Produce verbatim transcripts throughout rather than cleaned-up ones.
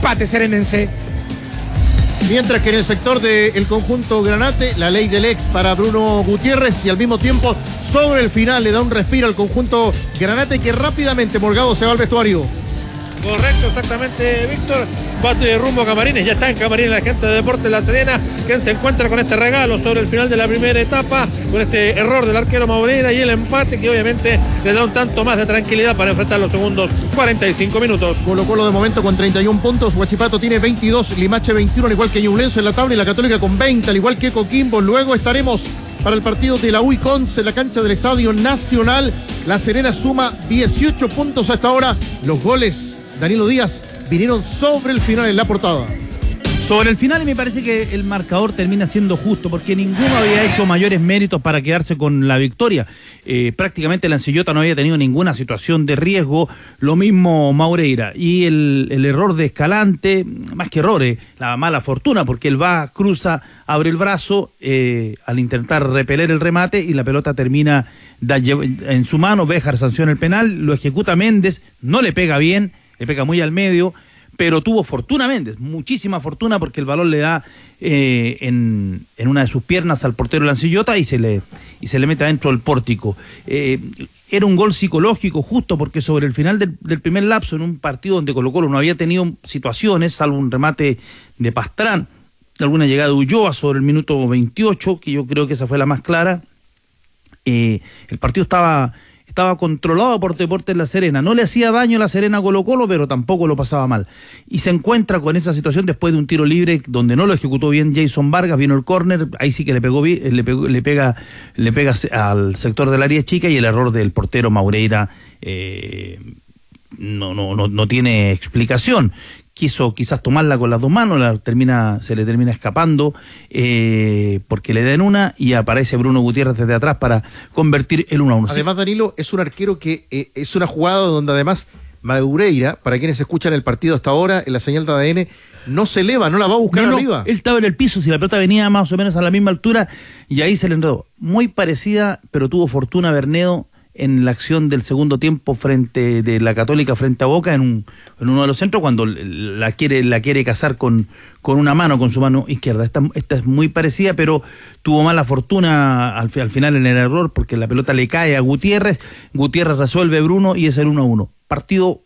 empate serenense. Mientras que en el sector del conjunto granate, la ley del ex para Bruno Gutiérrez, y al mismo tiempo sobre el final le da un respiro al conjunto granate, que rápidamente Morgado se va al vestuario. Correcto, exactamente, Víctor. Va de rumbo a Camarines, ya está en Camarines la gente de Deportes La Serena, quien se encuentra con este regalo sobre el final de la primera etapa, con este error del arquero Maureira y el empate que obviamente le da un tanto más de tranquilidad para enfrentar los segundos cuarenta y cinco minutos. Colo Colo de momento con treinta y un puntos, Huachipato tiene veintidós, Limache veintiuno, al igual que Ñublense en la tabla, y la Católica con veinte, al igual que Coquimbo. Luego estaremos para el partido de la U y Conce en la cancha del Estadio Nacional. La Serena suma dieciocho puntos hasta ahora. Los goles, Danilo Díaz, vinieron sobre el final en la portada. Sobre el final, y me parece que el marcador termina siendo justo, porque ninguno había hecho mayores méritos para quedarse con la victoria. Eh, prácticamente la Ancillota no había tenido ninguna situación de riesgo, lo mismo Maureira. Y el, el error de Escalante, más que errores, la mala fortuna, porque él va, cruza, abre el brazo eh, al intentar repeler el remate, y la pelota termina da, en su mano. Béjar sanciona el penal, lo ejecuta Méndez, no le pega bien, le pega muy al medio, pero tuvo fortuna Méndez, muchísima fortuna, porque el balón le da eh, en, en una de sus piernas al portero Lancillota y se le y se le mete adentro del pórtico. Eh, era un gol psicológico justo, porque sobre el final del, del primer lapso, en un partido donde Colo Colo no había tenido situaciones, salvo un remate de Pastrán, alguna llegada de Ulloa sobre el minuto veintiocho, que yo creo que esa fue la más clara, eh, el partido estaba... estaba controlado por Deportes La Serena. No le hacía daño La Serena a Colo Colo, pero tampoco lo pasaba mal. Y se encuentra con esa situación después de un tiro libre donde no lo ejecutó bien Jason Vargas, vino el córner, ahí sí que le pegó bien, le, pegó, le pega le pega al sector del área chica, y el error del portero Maureira eh, no, no, no, no tiene explicación. Quiso quizás tomarla con las dos manos, la termina, se le termina escapando eh, porque le den una, y aparece Bruno Gutiérrez desde atrás para convertir el uno a uno. Además, Danilo, es un arquero que eh, es una jugada donde además Maureira, para quienes escuchan el partido hasta ahora en la señal de A D N, no se eleva, no la va a buscar no, no, arriba. Él estaba en el piso, si la pelota venía más o menos a la misma altura, y ahí se le enredó. Muy parecida, pero tuvo fortuna Bernedo en la acción del segundo tiempo frente de la Católica frente a Boca, en, un, en uno de los centros, cuando la quiere la quiere cazar con, con una mano, con su mano izquierda. Esta, esta es muy parecida, pero tuvo mala fortuna al, al final en el error, porque la pelota le cae a Gutiérrez, Gutiérrez resuelve Bruno, y es el uno a uno. Partido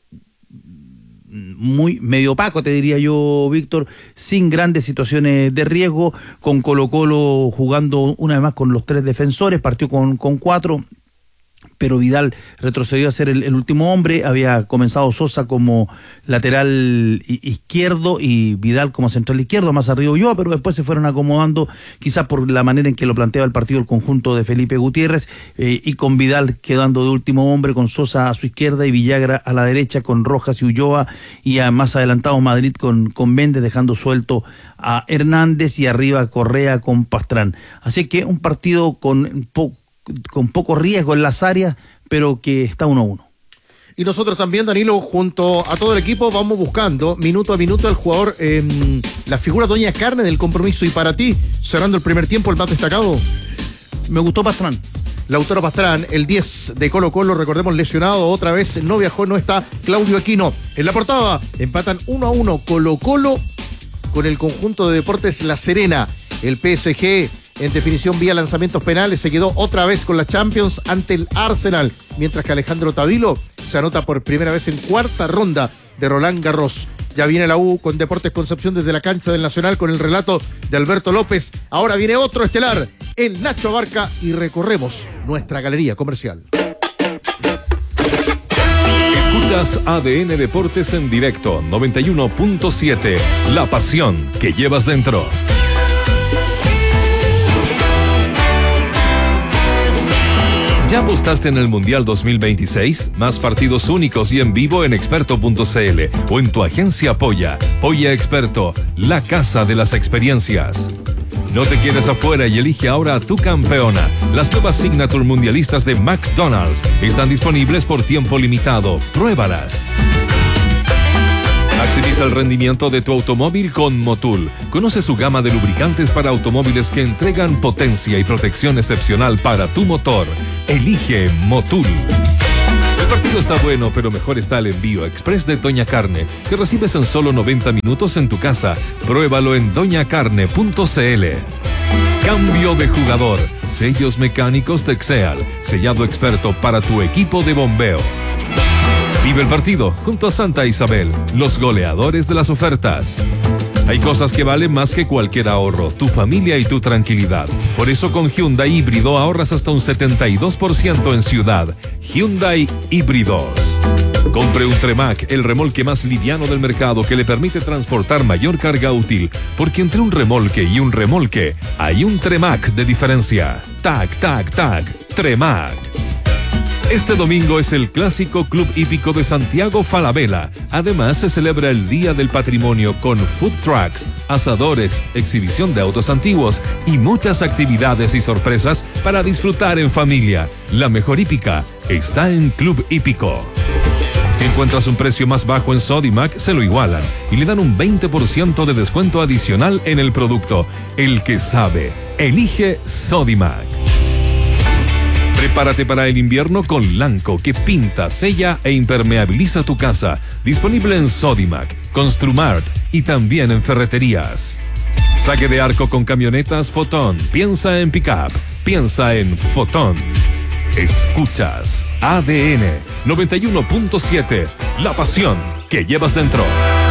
muy medio opaco, te diría yo, Víctor, sin grandes situaciones de riesgo, con Colo Colo jugando una vez más con los tres defensores, partió con, con cuatro, pero Vidal retrocedió a ser el, el último hombre. Había comenzado Sosa como lateral izquierdo y Vidal como central izquierdo, más arriba yo, pero después se fueron acomodando, quizás por la manera en que lo planteaba el partido el conjunto de Felipe Gutiérrez, eh, y con Vidal quedando de último hombre, con Sosa a su izquierda y Villagra a la derecha, con Rojas y Ulloa, y a más adelantado Madrid con, con Méndez, dejando suelto a Hernández, y arriba Correa con Pastrán. Así que un partido con poco con poco riesgo en las áreas, pero que está uno a uno. Y nosotros también, Danilo, junto a todo el equipo, vamos buscando minuto a minuto al jugador, eh, la figura doña carne del compromiso. Y para ti, cerrando el primer tiempo, el más destacado. Me gustó Pastrán. Lautaro Pastrán, el diez de Colo Colo, recordemos, lesionado otra vez, no viajó, no está Claudio Aquino. En la portada, empatan uno a uno Colo Colo con el conjunto de Deportes La Serena. El P S G, en definición vía lanzamientos penales, se quedó otra vez con la Champions ante el Arsenal, mientras que Alejandro Tavilo se anota por primera vez en cuarta ronda de Roland Garros. Ya viene la U con Deportes Concepción desde la cancha del Nacional con el relato de Alberto López. Ahora viene otro estelar, el Nacho Abarca, y recorremos nuestra galería comercial. Escuchas A D N Deportes en directo, noventa y uno punto siete, la pasión que llevas dentro. ¿Ya apostaste en el Mundial dos mil veintiséis? Más partidos únicos y en vivo en experto punto c l o en tu agencia Polla. Polla Experto, la casa de las experiencias. No te quedes afuera y elige ahora a tu campeona. Las nuevas Signature Mundialistas de McDonald's están disponibles por tiempo limitado. Pruébalas. Maximiza el rendimiento de tu automóvil con Motul. Conoce su gama de lubricantes para automóviles que entregan potencia y protección excepcional para tu motor. Elige Motul. partido está bueno, pero mejor está el envío express de Doña Carne, que recibes en solo noventa minutos en tu casa. Pruébalo en doña carne punto c l. Cambio de jugador. Sellos mecánicos Texeal. Sellado experto para tu equipo de bombeo. Vive el partido junto a Santa Isabel, los goleadores de las ofertas. Hay cosas que valen más que cualquier ahorro, tu familia y tu tranquilidad. Por eso con Hyundai Híbrido ahorras hasta un setenta y dos por ciento en ciudad. Hyundai Híbridos. Compre un Tremac, el remolque más liviano del mercado que le permite transportar mayor carga útil, porque entre un remolque y un remolque hay un Tremac de diferencia. Tac, tac, tac, Tremac. Este domingo es el clásico Club Hípico de Santiago Falabella. Además, se celebra el Día del Patrimonio con food trucks, asadores, exhibición de autos antiguos y muchas actividades y sorpresas para disfrutar en familia. La mejor hípica está en Club Hípico. Si encuentras un precio más bajo en Sodimac, se lo igualan y le dan un veinte por ciento de descuento adicional en el producto. El que sabe, elige Sodimac. Prepárate para el invierno con Lanco, que pinta, sella e impermeabiliza tu casa. Disponible en Sodimac, Construmart y también en ferreterías. Saque de arco con camionetas Fotón. Piensa en pickup. Piensa en Fotón. Escuchas A D N noventa y uno punto siete. La pasión que llevas dentro.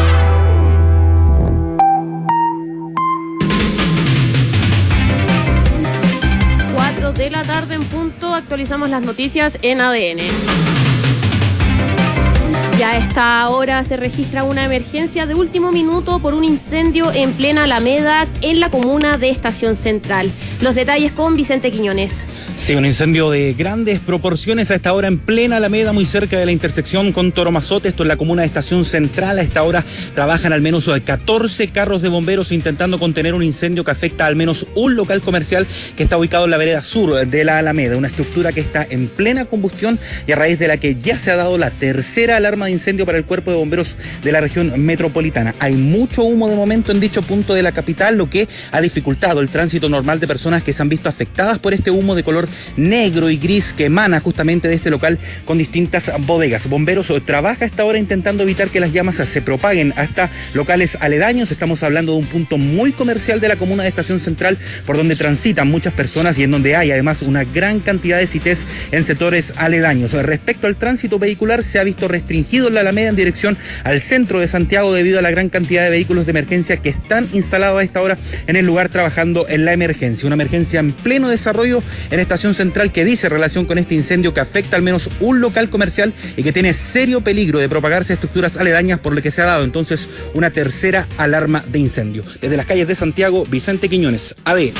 De la tarde en punto, actualizamos las noticias en A D N. Ya a esta hora se registra una emergencia de último minuto por un incendio en plena Alameda en la comuna de Estación Central. Los detalles con Vicente Quiñones. Sí, un incendio de grandes proporciones a esta hora en plena Alameda, muy cerca de la intersección con Toromazote. Esto es la comuna de Estación Central. A esta hora trabajan al menos catorce carros de bomberos intentando contener un incendio que afecta al menos un local comercial que está ubicado en la vereda sur de la Alameda. Una estructura que está en plena combustión y a raíz de la que ya se ha dado la tercera alarma de incendio para el cuerpo de bomberos de la región metropolitana. Hay mucho humo de momento en dicho punto de la capital, lo que ha dificultado el tránsito normal de personas que se han visto afectadas por este humo de color negro y gris que emana justamente de este local con distintas bodegas. Bomberos trabaja a esta hora intentando evitar que las llamas se propaguen hasta locales aledaños. Estamos hablando de un punto muy comercial de la comuna de Estación Central, por donde transitan muchas personas y en donde hay además una gran cantidad de C I T E S en sectores aledaños. Respecto al tránsito vehicular, se ha visto restringido en la Alameda en dirección al centro de Santiago debido a la gran cantidad de vehículos de emergencia que están instalados a esta hora en el lugar trabajando en la emergencia. Una emergencia en pleno desarrollo en Estación Central que dice relación con este incendio que afecta al menos un local comercial y que tiene serio peligro de propagarse a estructuras aledañas, por lo que se ha dado entonces una tercera alarma de incendio. Desde las calles de Santiago, Vicente Quiñones, A D.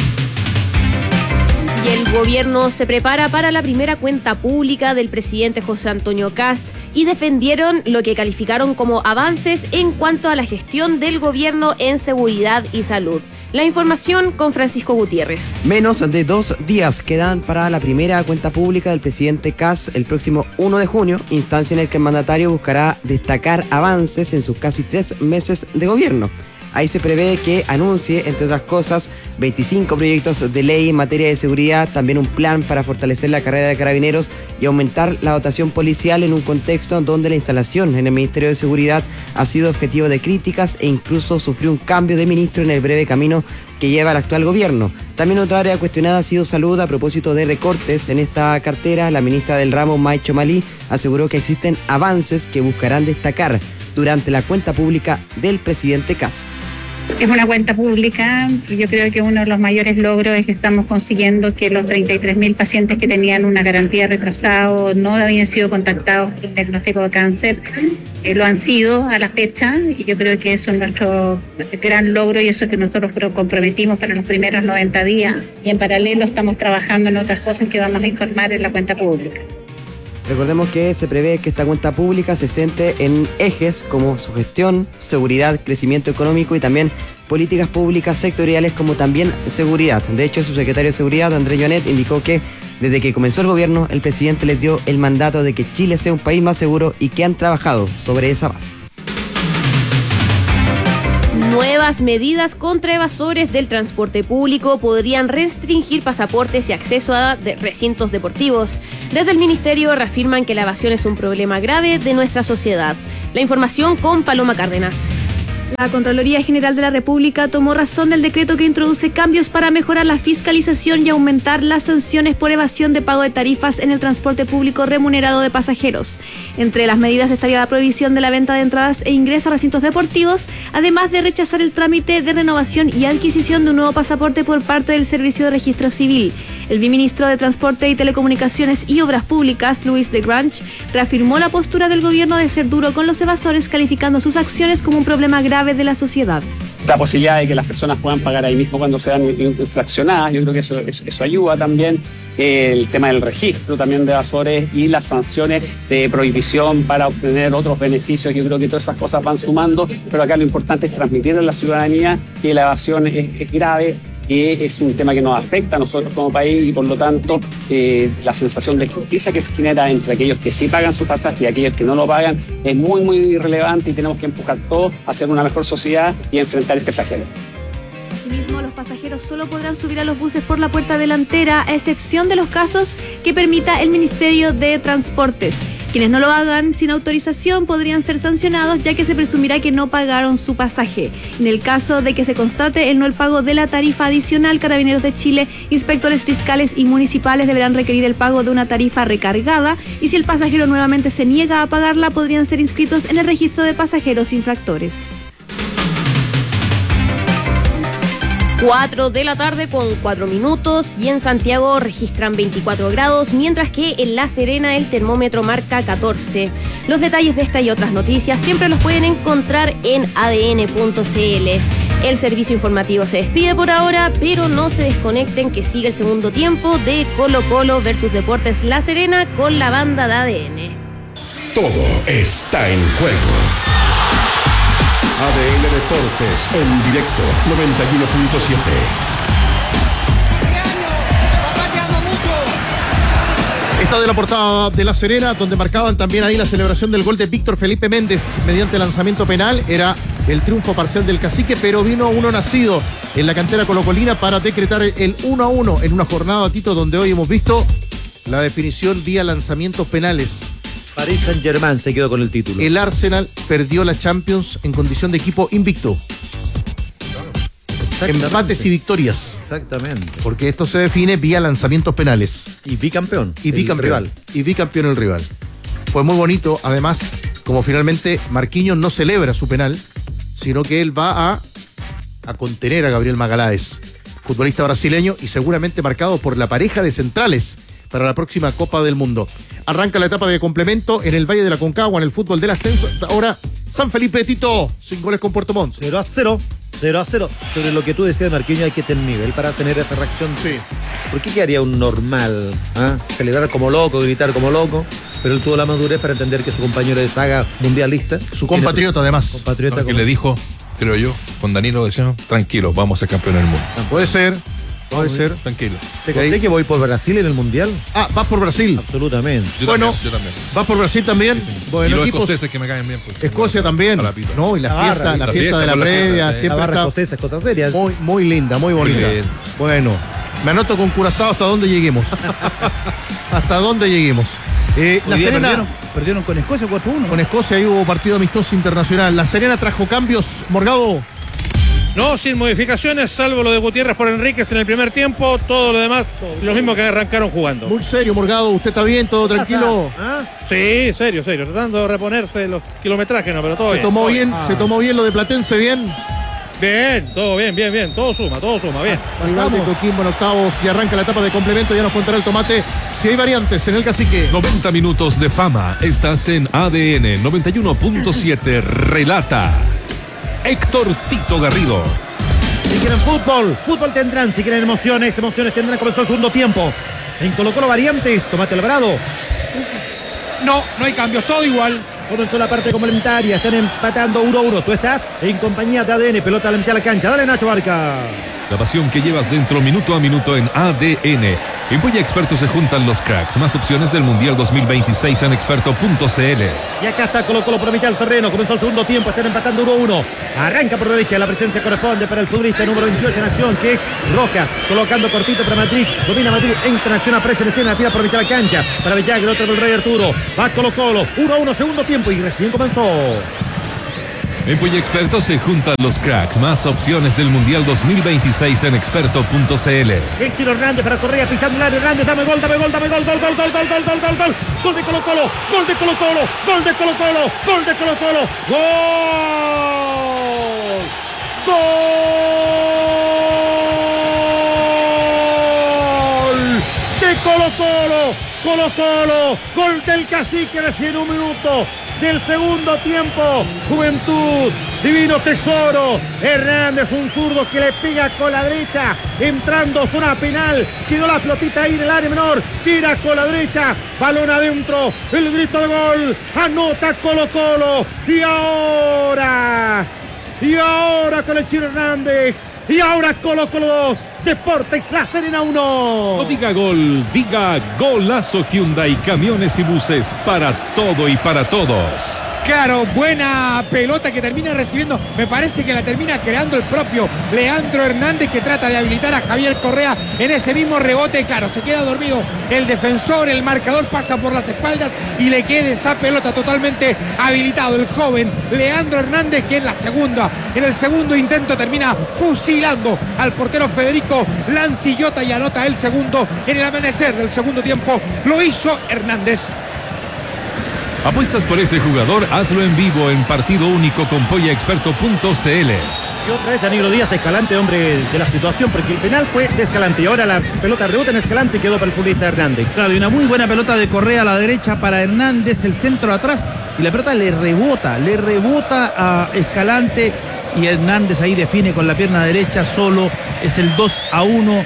Y el gobierno se prepara para la primera cuenta pública del presidente José Antonio Kast y defendieron lo que calificaron como avances en cuanto a la gestión del gobierno en seguridad y salud. La información con Francisco Gutiérrez. Menos de dos días quedan para la primera cuenta pública del presidente Kast el próximo uno de junio, instancia en el que el mandatario buscará destacar avances en sus casi tres meses de gobierno. Ahí se prevé que anuncie, entre otras cosas, veinticinco proyectos de ley en materia de seguridad, también un plan para fortalecer la carrera de carabineros y aumentar la dotación policial en un contexto donde la instalación en el Ministerio de Seguridad ha sido objetivo de críticas e incluso sufrió un cambio de ministro en el breve camino que lleva el actual gobierno. También otra área cuestionada ha sido salud. A propósito de recortes en esta cartera, la ministra del ramo, May Chomalí, aseguró que existen avances que buscarán destacar durante la cuenta pública del presidente Kast. Es una cuenta pública y yo creo que uno de los mayores logros es que estamos consiguiendo que los treinta y tres mil pacientes que tenían una garantía retrasada no habían sido contactados por el diagnóstico de cáncer, eh, lo han sido a la fecha, y yo creo que eso es nuestro gran logro y eso es que nosotros comprometimos para los primeros noventa días, y en paralelo estamos trabajando en otras cosas que vamos a informar en la cuenta pública. Recordemos que se prevé que esta cuenta pública se centre en ejes como su gestión, seguridad, crecimiento económico y también políticas públicas sectoriales como también seguridad. De hecho, su secretario de Seguridad, Andrés Jonet, indicó que desde que comenzó el gobierno, el presidente les dio el mandato de que Chile sea un país más seguro y que han trabajado sobre esa base. Nuevas medidas contra evasores del transporte público podrían restringir pasaportes y acceso a de recintos deportivos. Desde el ministerio reafirman que la evasión es un problema grave de nuestra sociedad. La información con Paloma Cárdenas. La Contraloría General de la República tomó razón del decreto que introduce cambios para mejorar la fiscalización y aumentar las sanciones por evasión de pago de tarifas en el transporte público remunerado de pasajeros. Entre las medidas estaría la prohibición de la venta de entradas e ingreso a recintos deportivos, además de rechazar el trámite de renovación y adquisición de un nuevo pasaporte por parte del Servicio de Registro Civil. El viceministro de Transporte y Telecomunicaciones y Obras Públicas, Luis de Grange, reafirmó la postura del gobierno de ser duro con los evasores, calificando sus acciones como un problema grave de la sociedad. La posibilidad de que las personas puedan pagar ahí mismo cuando sean infraccionadas, yo creo que eso, eso, eso ayuda también. Eh, el tema del registro también de evasores y las sanciones de prohibición para obtener otros beneficios, yo creo que todas esas cosas van sumando, pero acá lo importante es transmitir a la ciudadanía que la evasión es, es grave, que es un tema que nos afecta a nosotros como país y por lo tanto eh, la sensación de justicia que se genera entre aquellos que sí pagan su pasaje y aquellos que no lo pagan es muy muy relevante y tenemos que empujar todos a hacer una mejor sociedad y enfrentar este flagelo. Asimismo, los pasajeros solo podrán subir a los buses por la puerta delantera, a excepción de los casos que permita el Ministerio de Transportes. Quienes no lo hagan sin autorización podrían ser sancionados, ya que se presumirá que no pagaron su pasaje. En el caso de que se constate el no el pago de la tarifa adicional, Carabineros de Chile, inspectores fiscales y municipales deberán requerir el pago de una tarifa recargada, y si el pasajero nuevamente se niega a pagarla, podrían ser inscritos en el registro de pasajeros infractores. cuatro de la tarde con cuatro minutos y en Santiago registran veinticuatro grados, mientras que en La Serena el termómetro marca catorce. Los detalles de esta y otras noticias siempre los pueden encontrar en a d n punto c l. El servicio informativo se despide por ahora, pero no se desconecten que sigue el segundo tiempo de Colo Colo versus Deportes La Serena con la banda de A D N. Todo está en juego. A D N Deportes en directo noventa y uno punto siete. Esta de la portada de La Serena, donde marcaban también ahí la celebración del gol de Víctor Felipe Méndez mediante lanzamiento penal. Era el triunfo parcial del Cacique, pero vino uno nacido en la cantera colocolina para decretar el uno a uno en una jornada, Tito, donde hoy hemos visto la definición vía lanzamientos penales. Paris Saint-Germain se quedó con el título. El Arsenal perdió la Champions en condición de equipo invicto. Empates y victorias. Exactamente. Porque esto se define vía lanzamientos penales. Y bicampeón. Y bicampeón. Rival. Y bicampeón el rival. Fue muy bonito, además, como finalmente Marquinhos no celebra su penal, sino que él va a, a contener a Gabriel Magalhães, futbolista brasileño y seguramente marcado por la pareja de centrales para la próxima Copa del Mundo. Arranca la etapa de complemento en el Valle de la Concagua, en el fútbol del ascenso. Ahora, San Felipe, Tito, sin goles con Puerto Montt. cero a cero. cero a cero. Sobre lo que tú decías, Marquinhos, hay que tener nivel para tener esa reacción. Sí. ¿Por qué haría un normal? ¿Ah? Celebrar como loco, gritar como loco, pero él tuvo la madurez para entender que su compañero de saga mundialista, su compatriota además, compatriota que le dijo, creo yo, con Danilo decíamos, tranquilo, vamos a ser campeón del mundo. Puede ser. Puede ser. Tranquilo. ¿Te conté que voy por Brasil en el Mundial? Ah, vas por Brasil. Absolutamente. Yo bueno, también, yo también. ¿Vas por Brasil también? Sí, bueno, y los equipos... escoceses que me caen bien. Pues, Escocia también. No, y la, la fiesta, barra, la, la fiesta, fiesta de la, la previa, siempre la barra está escocesa, es cosa seria. Muy, muy linda, muy bonita. Muy bueno, me anoto con Curazao hasta donde lleguemos. hasta donde lleguemos. Eh, la Serena perdieron, perdieron con Escocia cuatro uno. Con Escocia ahí hubo partido amistoso internacional. La Serena trajo cambios, Morgado. No, sin modificaciones, salvo lo de Gutiérrez por Enríquez en el primer tiempo. Todo lo demás, lo mismo que arrancaron jugando. Muy serio, Morgado. ¿Usted está bien? ¿Todo tranquilo? ¿Ah? Sí, serio, serio. Tratando de reponerse los kilometrajes, no, pero todo se bien. Tomó todo bien ah. ¿Se tomó bien lo de Platense? ¿Bien? Bien, todo bien, bien, bien. Todo suma, todo suma, bien. Rival de Coquimbo en octavos y arranca la etapa de complemento. Ya nos contará el Tomate si hay variantes en el Cacique. noventa minutos de fama. Estás en A D N noventa y uno punto siete. Relata Héctor Tito Garrido. Si quieren fútbol, fútbol tendrán. Si quieren emociones, emociones tendrán. Comenzó el segundo tiempo. En Colo Colo variantes. Tomate Alvarado. No, no hay cambios, todo igual. Comenzó la parte complementaria. Están empatando uno a uno. Tú estás en compañía de A D N. Pelota a la mitad de la cancha. Dale, Nacho Barca. La pasión que llevas dentro minuto a minuto en A D N. En Polla Experto se juntan los cracks. Más opciones del Mundial dos mil veintiséis en experto punto c l. Y acá está Colo Colo por mitad del terreno. Comenzó el segundo tiempo. Están empatando uno a uno. Arranca por derecha. La presencia corresponde para el futbolista número veintiocho en acción, que es Rojas. Colocando cortito para Madrid. Domina Madrid. Entra en acción a presa en escena. Tira por mitad de la cancha. Para Villagra. Otro del Rey Arturo. Va Colo Colo. uno a uno. Segundo tiempo. Y recién comenzó. En Polla Experto se juntan los cracks. Más opciones del Mundial dos mil veintiséis en experto punto c l. El Chilo Hernández para Correa, pisando el área. Hernández, dame gol, dame gol, dame gol, gol, gol, gol, gol, gol, gol, gol, gol. Gol de Colo Colo, gol de Colo Colo, gol de Colo Colo, gol de Colo Colo. Gol. Gol de Colo Colo. Colo Colo, gol del Cacique recién un minuto del segundo tiempo. Juventud, Divino Tesoro, Hernández, un zurdo que le pega con la derecha, entrando zona penal, tiró la pelotita ahí en el área menor, tira con la derecha, balón adentro, el grito de gol, anota Colo Colo, y ahora, y ahora con el Chino Hernández, y ahora Colo Colo dos, Deportes La Serena uno. No diga gol, diga golazo. Hyundai, camiones y buses, para todo y para todos. Claro, buena pelota que termina recibiendo, me parece que la termina creando el propio Leandro Hernández, que trata de habilitar a Javier Correa en ese mismo rebote. Claro, se queda dormido el defensor, el marcador pasa por las espaldas y le queda esa pelota totalmente habilitado el joven Leandro Hernández, que en la segunda, en el segundo intento termina fusilando al portero Federico Lancillota y anota el segundo en el amanecer del segundo tiempo. Lo hizo Hernández. ¿Apuestas por ese jugador? Hazlo en vivo en partido único con polla experto punto c l. Y otra vez Danilo Díaz, Escalante, hombre de la situación, porque el penal fue de Escalante y ahora la pelota rebota en Escalante y quedó para el futbolista Hernández. Claro, y una muy buena pelota de Correa a la derecha para Hernández, el centro atrás, y la pelota le rebota, le rebota a Escalante y Hernández ahí define con la pierna derecha solo, es el dos a uno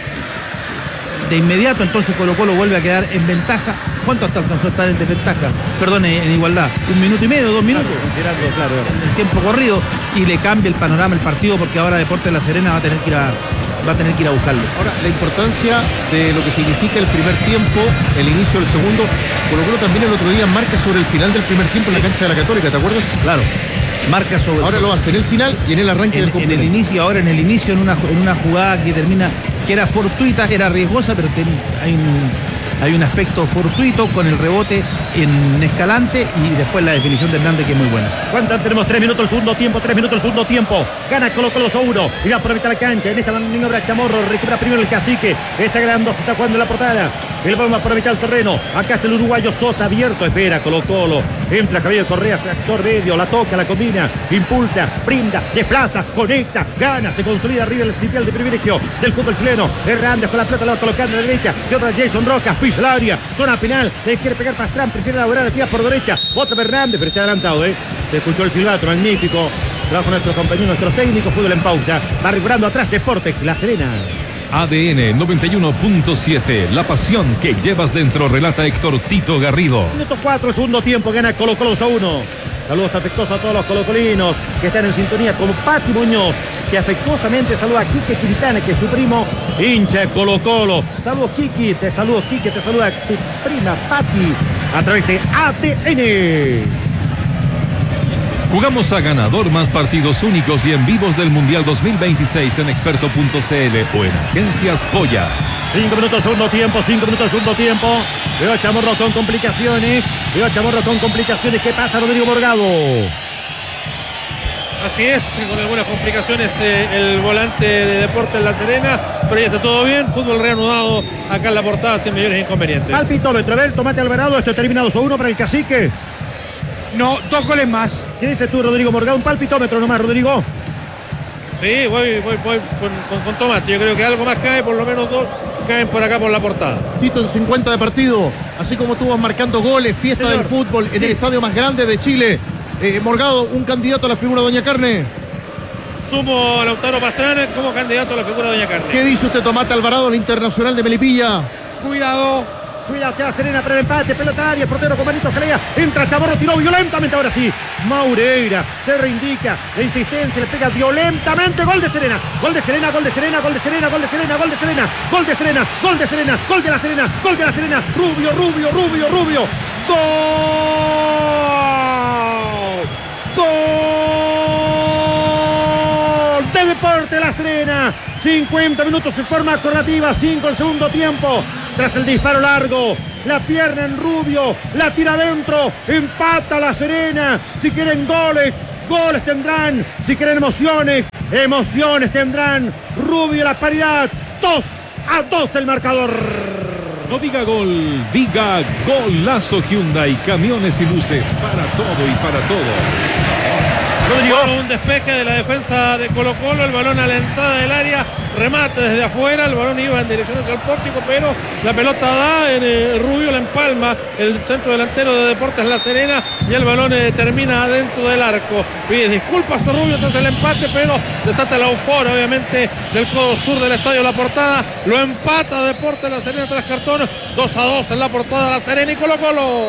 de inmediato, entonces Colo Colo vuelve a quedar en ventaja. ¿Cuánto hasta alcanzó a estar en desventaja? Perdón, en igualdad. ¿Un minuto y medio, dos minutos? Claro, considerando, claro, el tiempo corrido, y le cambia el panorama el partido, porque ahora Deportes La Serena va a tener que ir a, va a tener que ir a buscarlo. Ahora, la importancia de lo que significa el primer tiempo, el inicio del segundo. Colo Colo también el otro día marca sobre el final del primer tiempo, sí, en la cancha de la Católica, ¿te acuerdas? Claro. Marca sobre. Ahora lo hace en el final y en el arranque en, del complemento. En el inicio, ahora en el inicio, en una, en una jugada que termina, que era fortuita, que era riesgosa, pero ten, hay un. Hay un aspecto fortuito con el rebote en Escalante y después la definición de Hernández, que es muy buena. ¿Cuántas tenemos? Tres minutos el segundo tiempo, tres minutos el segundo tiempo. Gana Colo Colo dos a uno. Y va por mitad de la cancha. En esta maniobra Chamorro recupera primero el Cacique. Está ganando, se está jugando en la portada. El balón va por mitad del terreno. Acá está el uruguayo Sosa abierto. Espera Colo Colo. Entra Javier Correa, actor medio. La toca, la combina, impulsa, brinda, desplaza, conecta, gana, se consolida arriba el sitial de privilegio del fútbol chileno. Hernández con la pelota, la va colocando a la derecha. Que otra Jason Rojas, pisa el área. Zona penal. Le quiere pegar Pastrán, prefiere elaborar la tira por derecha. Otra Hernández, pero está adelantado, ¿eh? Se escuchó el silbato, magnífico. Trabajo nuestros compañeros, nuestros técnicos. Fútbol en pausa. Va recuperando atrás Deportes La Serena. A D N noventa y uno punto siete, la pasión que llevas dentro, relata Héctor Tito Garrido. Minuto cuatro, segundo tiempo, gana Colo Colo dos a uno. Saludos afectuosos a todos los colocolinos que están en sintonía, como Pati Muñoz, que afectuosamente saluda a Quique Quintana, que es su primo, hincha de Colo Colo. Saludos Kiki, te saludo Quique, te saluda tu prima Pati a través de A D N. Jugamos a ganador, más partidos únicos y en vivos del Mundial dos mil veintiséis en experto punto c l o en Agencias Polla. Cinco minutos segundo tiempo, cinco minutos segundo tiempo. Veo a Chamorro con complicaciones. Veo a Chamorro con complicaciones. ¿Qué pasa, Rodrigo Morgado? Así es, con algunas complicaciones eh, el volante de Deportes La Serena, pero ya está todo bien. Fútbol reanudado acá en la portada sin mayores inconvenientes. Al pitómetro, a ver, Tomate Alvarado, esto termina dos a uno para el Cacique. No, dos goles más. ¿Qué dices tú, Rodrigo Morgado? Un palpitómetro nomás, Rodrigo. Sí, voy, voy, voy con, con, con Tomate. Yo creo que algo más cae, por lo menos dos caen por acá por la portada. Tito en cincuenta de partido, así como tú vas marcando goles, fiesta Señor. del fútbol en sí. el estadio más grande de Chile. Eh, Morgado, un candidato a la figura de Doña Carne. Sumo a Lautaro Pastrana como candidato a la figura de Doña Carne. ¿Qué dice usted, Tomate Alvarado, el internacional de Melipilla? Cuidado, Cuidado que la Serena para el empate. Pelota área. El portero con Manito Jalea. Entra Chamorro. Tiró violentamente. Ahora sí. Maureira se reindica. La insistencia. Le pega violentamente. Gol de Serena. Gol de Serena. Gol de Serena. Gol de Serena. Gol de Serena. Gol de Serena. Gol de Serena. Gol de Serena. Gol de la Serena. Gol de la Serena. Rubio, Rubio, Rubio, Rubio. Gol. Gol de Deportes La Serena. cincuenta minutos en forma correlativa. cinco el segundo tiempo. Tras el disparo largo, la pierna en Rubio, la tira adentro, empata La Serena. Si quieren goles, goles tendrán. Si quieren emociones, emociones tendrán. Rubio la paridad, dos a dos el marcador. No diga gol, diga golazo. Hyundai, camiones y luces para todo y para todos. Bueno, un despeje de la defensa de Colo Colo, el balón a la entrada del área, remate desde afuera, el balón iba en dirección hacia el pórtico, pero la pelota da en eh, Rubio, la empalma el centro delantero de Deportes La Serena y el balón eh, termina adentro del arco. Pide disculpas a Rubio tras el empate, pero desata la euforia obviamente del codo sur del estadio La Portada, lo empata Deportes La Serena tras cartón, dos a dos en La Portada La Serena y Colo Colo.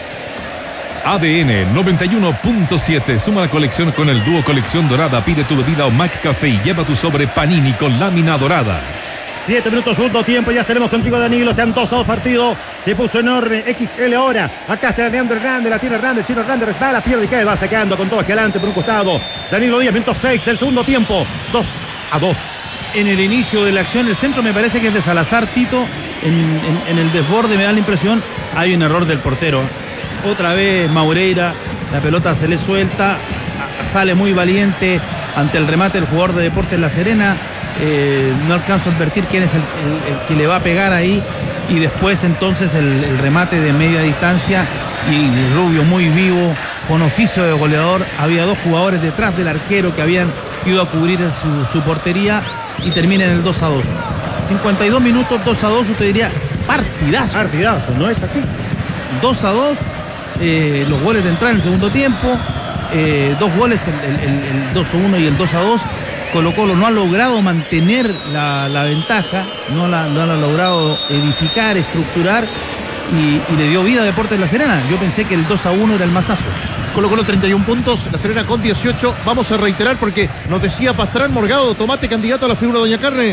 A D N noventa y uno punto siete. Suma la colección con el dúo Colección Dorada. Pide tu bebida o Mac Café y lleva tu sobre Panini con lámina dorada. Siete minutos, segundo tiempo. Ya tenemos contigo, Danilo. Están dos a dos partidos. Se puso enorme. X L ahora. Acá está Leandro Hernández. La tiene Hernández. Chino Hernández resbala, pierde y cae. Va sacando con todo hacia adelante por un costado. Danilo Díaz, minuto seis del segundo tiempo. dos a dos. En el inicio de la acción, el centro me parece que es de Salazar, Tito. En, en, en el desborde me da la impresión. Hay un error del portero. Otra vez Maureira, la pelota se le suelta, sale muy valiente ante el remate del jugador de Deportes La Serena. Eh, no alcanzo a advertir quién es el, el, el que le va a pegar ahí. Y después entonces el, el remate de media distancia y Rubio muy vivo, con oficio de goleador. Había dos jugadores detrás del arquero que habían ido a cubrir su, su portería y termina en el dos a dos. cincuenta y dos minutos, dos a dos, usted diría partidazo. Partidazo, ¿no es así? dos a dos. Eh, los goles de entrada en el segundo tiempo, eh, dos goles, el, el, el dos a uno y el dos a dos. Colo Colo no ha logrado mantener la, la ventaja, no la, no la ha logrado edificar, estructurar y, y le dio vida a Deportes La Serena. Yo pensé que el dos a uno era el masazo. Colo Colo treinta y un puntos, La Serena con dieciocho. Vamos a reiterar porque nos decía Pastrán Morgado, tomate candidato a la figura de Doña Carne.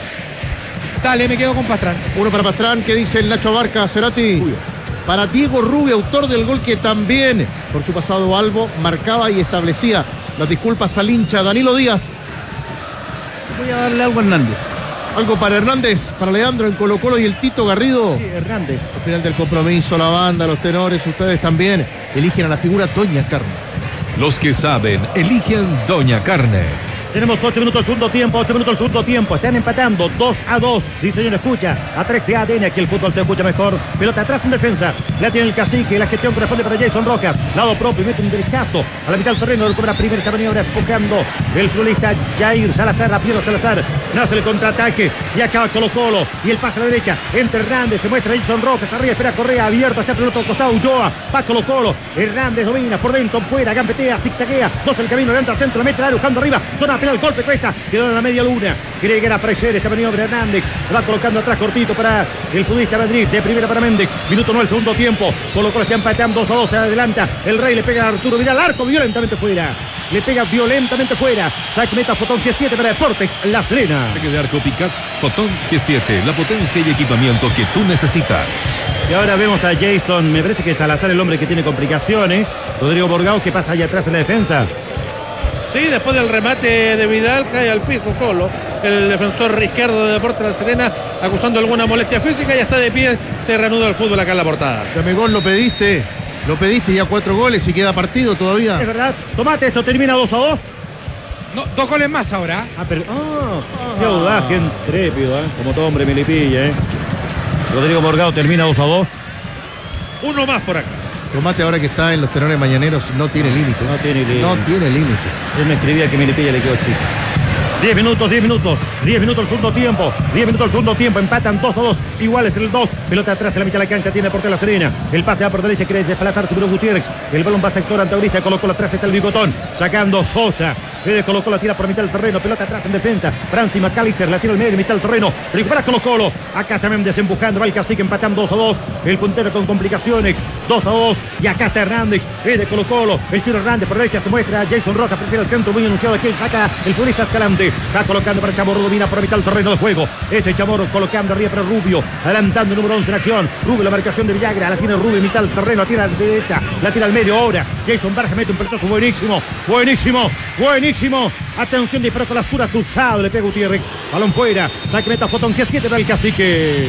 Dale, me quedo con Pastrán. Uno para Pastrán. ¿Qué dice el Nacho Abarca, Cerati? Uy. Para Diego Rubio, autor del gol que también, por su pasado albo, marcaba y establecía. Las disculpas al hincha Danilo Díaz. Voy a darle algo a Hernández. Algo para Hernández, para Leandro en Colo Colo y el Tito Garrido. Sí, Hernández. Al final del compromiso, la banda, los tenores, ustedes también eligen a la figura Doña Carne. Los que saben, eligen Doña Carne. Tenemos ocho minutos segundo tiempo, ocho minutos segundo tiempo. Están empatando dos a dos. Sí, señor, escucha. A tres de A D N, aquí el fútbol se escucha mejor. Pelota atrás en defensa. La tiene el Cacique. La gestión corresponde para Jason Rojas. Lado propio, mete un derechazo a la mitad del terreno. Recupera primera esta maniobra, empujando el futbolista Jair Salazar. La pierde Salazar. Nace el contraataque. Y acaba Colo Colo. Y el pase a la derecha. Entre Hernández. Se muestra Jason Rojas. Arriba espera Correa. Abierto. Está pelota al costado. Ulloa. Va Colo Colo. Hernández domina por dentro, fuera. Gambetea. Zigzaguea. Dos el camino. Le entra al centro. Le mete el área buscando arriba. Zona penal. Golpe cuesta. Quedó en la media luna. Cree que era aparecer esta maniobra Hernández. Le va colocando atrás cortito para el futbolista Madrid. De primera para Méndez. Minuto nueve, segundo tiempo. Colo Colo está empatando dos a dos. Se adelanta. El Rey le pega a Arturo Vidal. Arco violentamente fuera. Le pega violentamente fuera. Saque meta Fotón G siete para Deportes La Serena. Saque de arco Picat Fotón G siete. La potencia y equipamiento que tú necesitas. Y ahora vemos a Jason. Me parece que es Salazar el hombre que tiene complicaciones. Rodrigo Borgao, ¿qué pasa allá atrás en la defensa? Sí, después del remate de Vidal cae al piso solo el defensor izquierdo de Deportes La Serena, acusando alguna molestia física. Y está de pie, se reanuda el fútbol acá en La Portada. Dame gol, lo pediste, lo pediste ya cuatro goles y queda partido todavía. Es verdad, tomate esto, termina dos a dos. No, dos goles más ahora. Ah, pero. Oh, qué audaz, qué intrépido, ¿eh? Como todo hombre milipilla, ¿eh? Rodrigo Borgao termina dos a dos. Uno más por acá. Tomate ahora que está en los tenores mañaneros no tiene límites. No tiene límites. No tiene límites. Él me escribía que Milipilla le quedó chico. diez minutos, diez minutos, diez minutos el segundo tiempo, diez minutos el segundo tiempo, empatan dos a dos, iguales en el dos, pelota atrás en la mitad de la cancha, tiene por La Serena, el pase va por derecha, quiere desplazarse Bruno Gutiérrez, el balón va a sector antagonista, colocó atrás, está el Bigotón, sacando Sosa, le colocó la tira por mitad del terreno, pelota atrás en defensa, Francis McAllister la tira al medio, mitad del terreno, recupera Colo Colo, acá también desempujando, va el Cacique empatando dos a dos, el puntero con complicaciones, dos a dos, y acá está Hernández, es de Colo Colo, el Chino Hernández por derecha se muestra, Jason Rojas prefiere el centro, muy anunciado aquí, saca el futbolista Escalante, va colocando para Chamorro, domina por mitad del terreno de juego, este Chamorro colocando arriba para Rubio, adelantando el número once en acción, Rubio la marcación de Villagra, la tiene Rubio, mitad del terreno, la tira a la derecha, la tira al medio, ahora, Jason Barja mete un pelotazo buenísimo, buenísimo, buenísimo, atención, disparo con la sura cruzado, le pega Gutiérrez, balón fuera, saque meta Fotón G siete para el Cacique.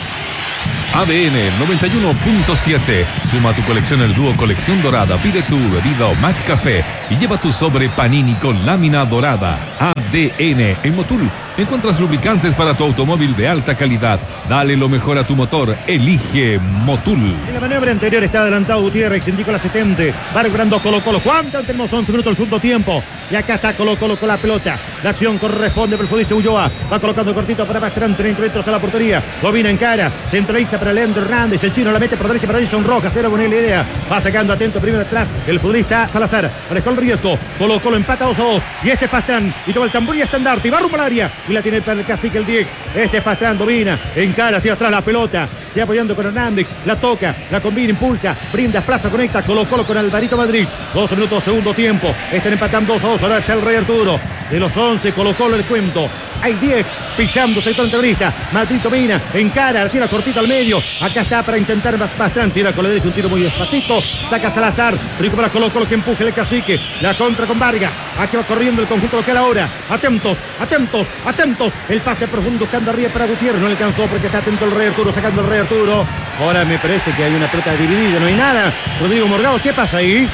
A D N noventa y uno punto siete. Suma a tu colección el dúo Colección Dorada. Pide tu bebida o Mac Café y lleva tu sobre Panini con lámina dorada. A D N en Motul. Encuentras lubricantes para tu automóvil de alta calidad. Dale lo mejor a tu motor. Elige Motul. En la maniobra anterior está adelantado Gutiérrez, indicó la setenta. Va recuperando Colo Colo. ¿Cuánto? Tenemos once minutos el segundo tiempo. Y acá está Colo Colo con la pelota. La acción corresponde para el futbolista Ulloa. Va colocando cortito para Pastrán. treinta metros a la portería. Domina en cara. Centraliza para Leandro Hernández. El chino la mete por derecha para Jason Rojas. Era buena idea. Va sacando atento primero atrás el futbolista Salazar. Manejó el riesgo. Colo Colo empata dos a dos. Y este es Pastrán. Y toma el tambor y estandarte. Y va rumbo al área. Y la tiene para el Cacique el diez. Este es Pastrán. Domina. En cara. Tira atrás la pelota. Se va apoyando con Hernández. La toca. La combina. Impulsa. Brinda. Plaza. Conecta. Colo Colo con Alvarito Madrid. doce minutos segundo tiempo. Están empatando dos a dos. Ahora está el Rey Arturo. De los once. Colo Colo el cuento. Hay diez. Pisando sector antagonista. Madrid domina. En cara. La tira cortita al medio. Acá está para intentar Pastrán. Tira con la derecha. Un tiro muy despacito. Saca Salazar. Recupera Colo Colo que empuje el Cacique. La contra con Vargas. Aquí va corriendo el conjunto local ahora. Atentos. Atentos. Atentos. El pase profundo buscando arriba para Gutiérrez. No le alcanzó porque está atento el Rey Arturo. Sacando el Rey Arturo. Ahora me parece que hay una pelota dividida. No hay nada. Rodrigo Morgado. ¿Qué pasa ahí?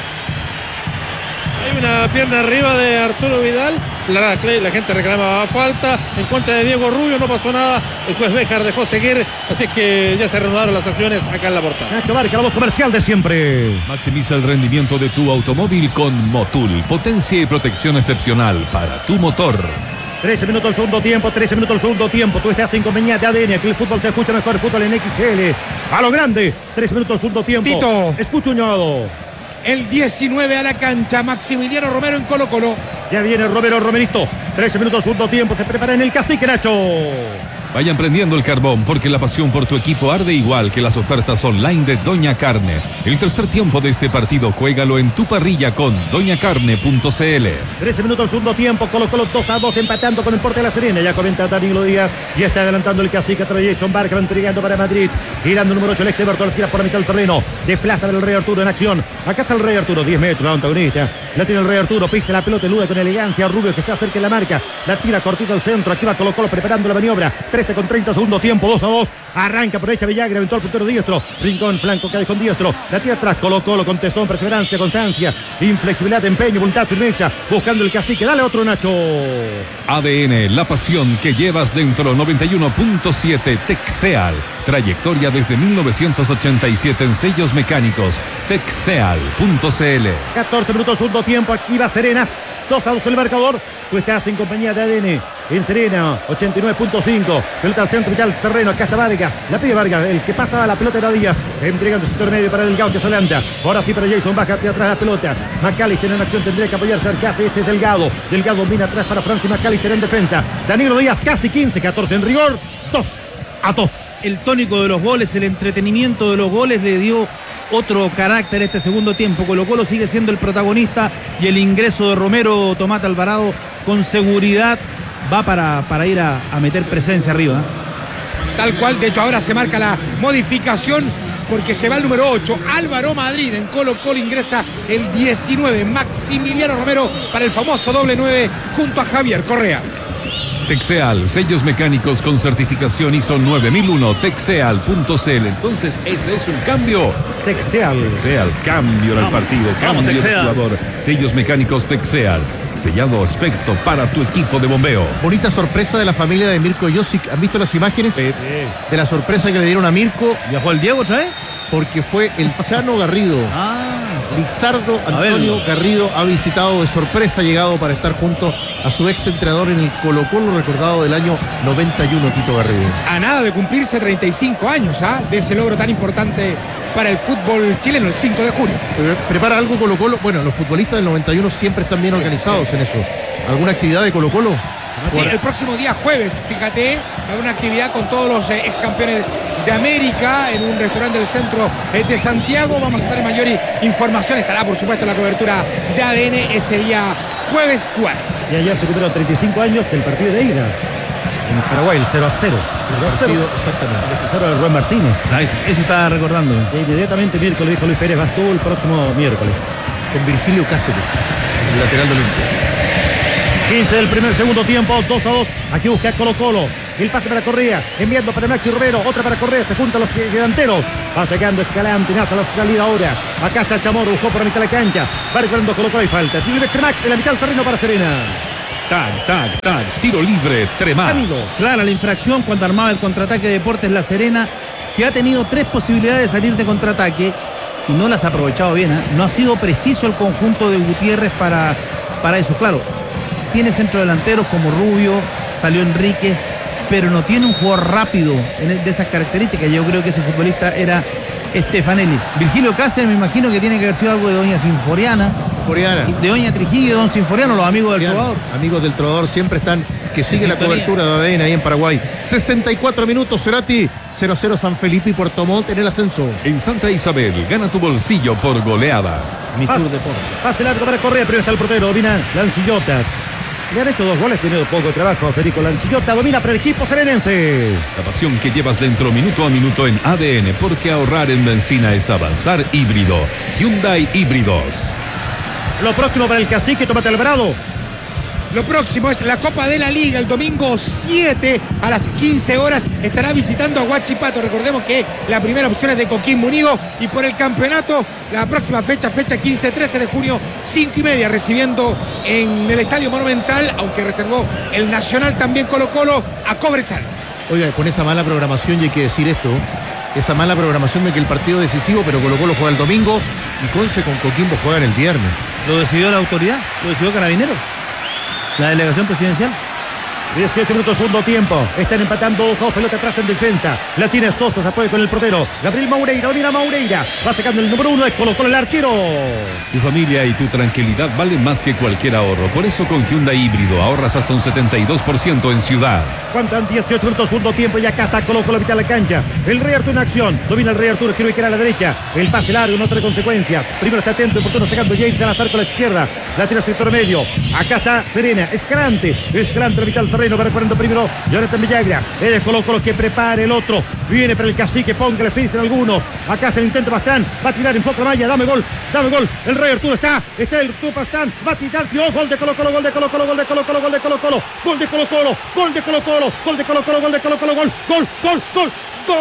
Hay una pierna arriba de Arturo Vidal. La, la gente reclamaba falta en contra de Diego Rubio. No pasó nada. El juez Béjar dejó seguir. Así que ya se reanudaron las acciones acá en la portada. Nacho Barca, la voz comercial de siempre. Maximiza el rendimiento de tu automóvil con Motul. Potencia y protección excepcional para tu motor. trece minutos el segundo tiempo, trece minutos el segundo tiempo. Tú estás en compañía de A D N. Aquí el fútbol se escucha mejor. El fútbol en X L. A lo grande. trece minutos el segundo tiempo. Tito. Escucha Uñado. El diecinueve a la cancha. Maximiliano Romero en Colo Colo. Ya viene Romero Romerito. trece minutos segundo tiempo. Se prepara en el Cacique, Nacho. Vayan prendiendo el carbón porque la pasión por tu equipo arde igual que las ofertas online de Doña Carne. El tercer tiempo de este partido, juégalo en tu parrilla con doña carne punto c l. trece minutos el segundo tiempo, Colo Colo dos a dos empatando con el Porte de La Serena. Ya comenta Danilo Díaz y está adelantando el Cacique atrás de Jason Barca, va entregando para Madrid. Girando el número ocho, el ex Everton, la tira por la mitad del terreno. Desplaza del Rey Arturo en acción. Acá está el Rey Arturo, diez metros, la antagonista. La tiene el Rey Arturo, pisa la pelota, elude con elegancia. Rubio que está cerca de la marca. La tira cortito al centro. Aquí va Colo Colo preparando la maniobra. trece con treinta, segundo tiempo, dos a dos. Arranca por derecha Villagra, aventó al puntero diestro. Rincón, flanco, cae con diestro. La tira atrás, Colo Colo con tesón, perseverancia, constancia, inflexibilidad, empeño, voluntad, firmeza. Buscando el Cacique. Dale otro, Nacho. A D N, la pasión que llevas dentro. noventa y uno punto siete Texeal. Trayectoria desde mil novecientos ochenta y siete en sellos mecánicos. Texeal punto c l. catorce minutos, segundo tiempo. Aquí va Serena. dos a dos el marcador. Tú estás en compañía de A D N. En Serena, ochenta y nueve punto cinco. Pelota al centro, mitad del terreno. Acá está Vargas. La pide Vargas. El que pasa a la pelota era Díaz. Entregando su sector medio para Delgado que se adelanta. Ahora sí para Jason. Baja atrás la pelota. McAllister en acción. Tendría que apoyarse al casi. Este es Delgado. Delgado domina atrás para Francis McAllister en defensa. Danilo Díaz casi quince, catorce en rigor. dos a dos. El tónico de los goles, el entretenimiento de los goles le dio otro carácter este segundo tiempo. Colo Colo sigue siendo el protagonista y el ingreso de Romero Tomás Alvarado con seguridad va para, para ir a, a meter presencia arriba. Tal cual, de hecho ahora se marca la modificación porque se va el número ocho, Álvaro Madrid. En Colo Colo ingresa el diecinueve, Maximiliano Romero para el famoso doble nueve junto a Javier Correa. Texeal, sellos mecánicos con certificación I S O nueve mil uno, texeal punto c l. Entonces, ese es un cambio. Texeal. Texeal, cambio en el partido, cambio de jugador. Sellos mecánicos Texeal, sellado aspecto para tu equipo de bombeo. Bonita sorpresa de la familia de Mirko Josic. ¿Han visto las imágenes? Sí. De la sorpresa que le dieron a Mirko. ¿Viajó el Diego otra vez? Porque fue el Chano Garrido. Ah. Lizardo Antonio Garrido ha visitado de sorpresa, llegado para estar junto a su ex entrenador en el Colo-Colo, recordado del año noventa y uno, Tito Garrido. A nada de cumplirse treinta y cinco años, ¿ah? De ese logro tan importante para el fútbol chileno, el cinco de junio. ¿Prepara algo Colo-Colo? Bueno, los futbolistas del noventa y uno siempre están bien organizados en eso. ¿Alguna actividad de Colo-Colo? Sí, el próximo día jueves, fíjate, hay una actividad con todos los eh, ex campeones de América en un restaurante del centro eh, de Santiago. Vamos a tener mayor información. Estará, por supuesto, la cobertura de A D N ese día jueves cuatro. Y ayer se cumplieron treinta y cinco años del partido de ida en Paraguay, el cero a cero. Partido, exactamente. El Rubén Martínez. Ay, eso estaba recordando. E inmediatamente miércoles dijo Luis Pérez Bastú el próximo miércoles. Con Virgilio Cáceres, el lateral de Olimpia. quince del primer segundo tiempo, dos a dos. Aquí busca Colo Colo. El pase para Correa, enviando para Maxi Romero, otra para Correa, se juntan los delanteros. Va llegando Escalante, nace la salida ahora. Acá está Chamorro, buscó por la mitad de la cancha. Va recuperando Colo Colo y falta. Tiro libre Tremac en la mitad del terreno para Serena. Tag, tag, tag, tiro libre, Tremac. Clara la infracción cuando armaba el contraataque de Deportes La Serena, que ha tenido tres posibilidades de salir de contraataque y no las ha aprovechado bien, ¿eh? No ha sido preciso el conjunto de Gutiérrez para, para eso. Claro, tiene centrodelanteros como Rubio, salió Enrique, pero no tiene un jugador rápido de esas características. Yo creo que ese futbolista era Stefanelli. Virgilio Cáceres me imagino que tiene que haber sido algo de doña Sinforiana. Sinforiana. De doña Trujillo y de don Sinforiano, los amigos del Trovador. Amigos del Trovador siempre están, que sigue la cobertura de A D N ahí en Paraguay. sesenta y cuatro minutos, Cerati, cero a cero San Felipe y Puerto Montt en el ascenso. En Santa Isabel, gana tu bolsillo por goleada. Mi Sur Deporte. Pase largo para Correa, pero está el portero, domina Lancillota. Le han hecho dos goles, tenido poco trabajo. Federico Lancillota domina para el equipo serenense. La pasión que llevas dentro minuto a minuto en A D N, porque ahorrar en benzina es avanzar híbrido. Hyundai Híbridos. Lo próximo para el Cacique, Tomate Alvarado. Lo próximo es la Copa de la Liga. El domingo siete a las quince horas estará visitando a Huachipato. Recordemos que la primera opción es de Coquimbo Unido. Y por el campeonato, la próxima fecha, fecha quince trece de junio, cinco y media, recibiendo en el Estadio Monumental, aunque reservó el Nacional también Colo Colo, a Cobresal. Oiga, con esa mala programación, y hay que decir esto, esa mala programación de que el partido decisivo, pero Colo Colo juega el domingo y Conce con Coquimbo juegan el viernes. ¿Lo decidió la autoridad? ¿Lo decidió Carabineros? ¿La delegación presidencial? dieciocho minutos, segundo tiempo. Están empatando dos a dos, pelota atrás en defensa. La tiene Sosa, se apoya con el portero. Gabriel Maureira, domina Maureira. Va sacando el número uno, es Colo Colo el arquero. Tu familia y tu tranquilidad valen más que cualquier ahorro. Por eso con Hyundai Híbrido ahorras hasta un setenta y dos por ciento en ciudad. Cuentan dieciocho minutos, segundo tiempo. Y acá está Colo Colo, mitad de la cancha. El Rey Arturo en acción. Domina el Rey Arturo, quiere que era a la derecha. El pase largo, no trae consecuencias. Primero está atento, oportuno, sacando James Salazar con la izquierda. La tira sector medio. Acá está Serena, Escalante. Escalante, la mitad del terreno, va recuperando primero Jonathan Villagra. Es Colo Colo que prepara el otro. Viene para el Cacique, ponga le dicen algunos. Acá está el intento Pastrán. Va a tirar en foco la malla. Dame gol, dame gol. El Rey Arturo está. Está el Arturo Pastrán. Va a tirar. Tiró. Gol de Colo Colo, gol de Colo Colo, gol de Colo Colo, gol de Colo Colo. Gol de Colo Colo, gol de Colo Colo, gol de Colo Colo, gol de Colo Colo, gol, gol, gol, gol, gol.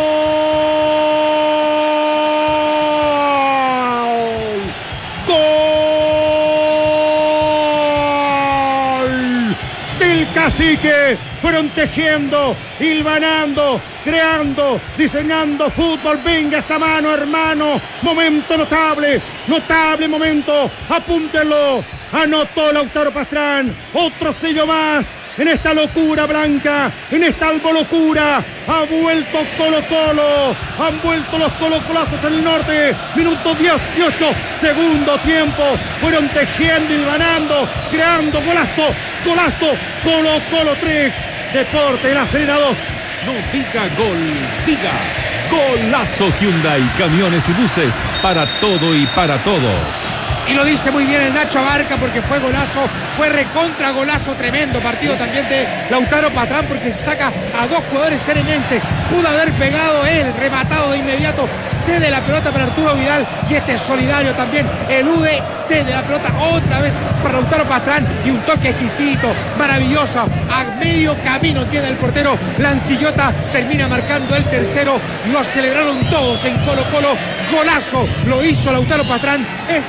Gol del Cacique. Fueron tejiendo, hilvanando, creando, diseñando fútbol. Venga esta mano, hermano. Momento notable, notable momento. Apúntenlo. Anotó Lautaro Pastrán. Otro sello más en esta locura blanca, en esta albolocura. Ha vuelto Colo Colo. Han vuelto los colocolazos en el norte. Minuto dieciocho, segundo tiempo. Fueron tejiendo, hilvanando, creando golazo, golazo. Colo Colo tres. Deporte La Serena dos. No diga gol, diga golazo. Hyundai, camiones y buses, para todo y para todos. Y lo dice muy bien el Nacho Abarca, porque fue golazo, fue recontra golazo, tremendo partido también de Lautaro Pastrán, porque saca a dos jugadores serenenses. Pudo haber pegado él, rematado de inmediato, cede la pelota para Arturo Vidal, y este solidario también elude, cede la pelota otra vez para Lautaro Pastrán, y un toque exquisito, maravilloso. A medio camino queda el portero Lancillota, termina marcando el tercero. Lo celebraron todos en Colo Colo. Golazo lo hizo Lautaro Pastrán, es el segundo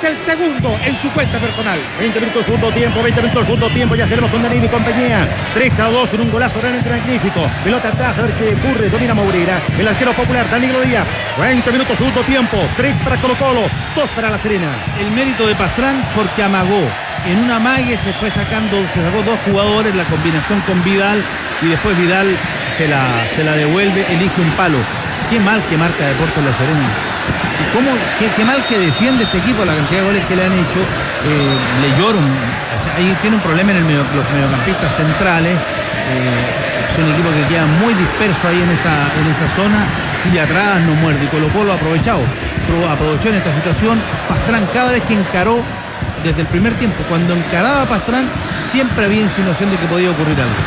segundo en su cuenta personal. veinte minutos segundo tiempo, veinte minutos segundo tiempo, ya tenemos con Danilo y compañía. tres a dos en un golazo realmente magnífico. Pelota atrás, a ver qué ocurre, domina Moreira. El arquero popular, Danilo Díaz. veinte minutos segundo tiempo, tres para Colo Colo, dos para La Serena. El mérito de Pastrán porque amagó. En un amague se fue sacando, se sacó dos jugadores, la combinación con Vidal y después Vidal se la, se la devuelve, elige un palo. Qué mal que marca Deportes La Serena. Y cómo, qué, qué mal que defiende este equipo, la cantidad de goles que le han hecho. Eh, le lloran. O sea, ahí tiene un problema en el medio, los mediocampistas centrales. Eh, es un equipo que queda muy disperso ahí en esa, en esa zona y atrás no muerde. Y Colo Colo ha aprovechado, aprovechó en esta situación. Pastrán cada vez que encaró, desde el primer tiempo, cuando encaraba a Pastrán, siempre había insinuación de que podía ocurrir algo.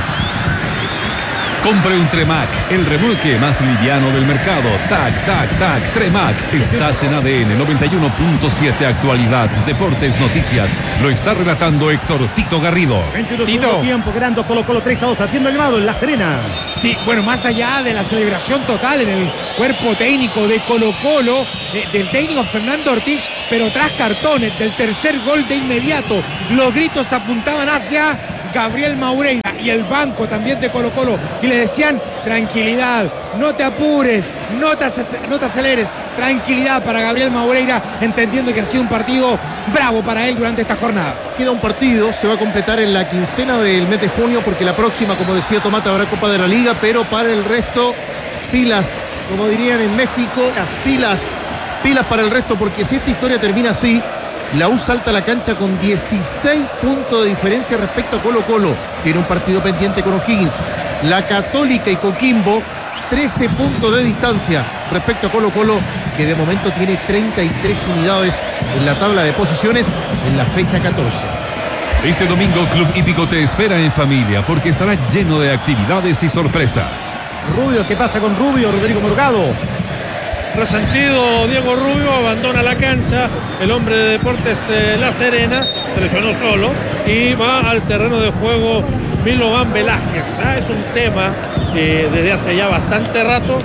Compre un Tremac, el remolque más liviano del mercado. Tac, tac, tac, Tremac. Estás en A D N noventa y uno punto siete, actualidad, deportes, noticias. Lo está relatando Héctor Tito Garrido. veintidós Tito. Tiempo, ganando Colo Colo tres a dos, haciendo el llamado en La Serena. Sí, bueno, más allá de la celebración total en el cuerpo técnico de Colo Colo, eh, del técnico Fernando Ortiz, pero tras cartones del tercer gol de inmediato, los gritos apuntaban hacia Gabriel Maureira y el banco también de Colo Colo, y le decían tranquilidad, no te apures, no te, no te aceleres, tranquilidad para Gabriel Maureira, entendiendo que ha sido un partido bravo para él durante esta jornada. Queda un partido, se va a completar en la quincena del mes de junio, porque la próxima, como decía Tomate, habrá Copa de la Liga, pero para el resto, pilas, como dirían en México, pilas, pilas para el resto, porque si esta historia termina así, la U salta a la cancha con dieciséis puntos de diferencia respecto a Colo Colo. Tiene un partido pendiente con O'Higgins. La Católica y Coquimbo, trece puntos de distancia respecto a Colo Colo, que de momento tiene treinta y tres unidades en la tabla de posiciones en la fecha catorce. Este domingo Club Hípico te espera en familia porque estará lleno de actividades y sorpresas. Rubio, ¿qué pasa con Rubio? Rodrigo Morgado. Resentido Diego Rubio abandona la cancha, el hombre de Deportes eh, La Serena, se lesionó solo y va al terreno de juego Milovan Velázquez. Ah, es un tema eh, desde hace ya bastante rato,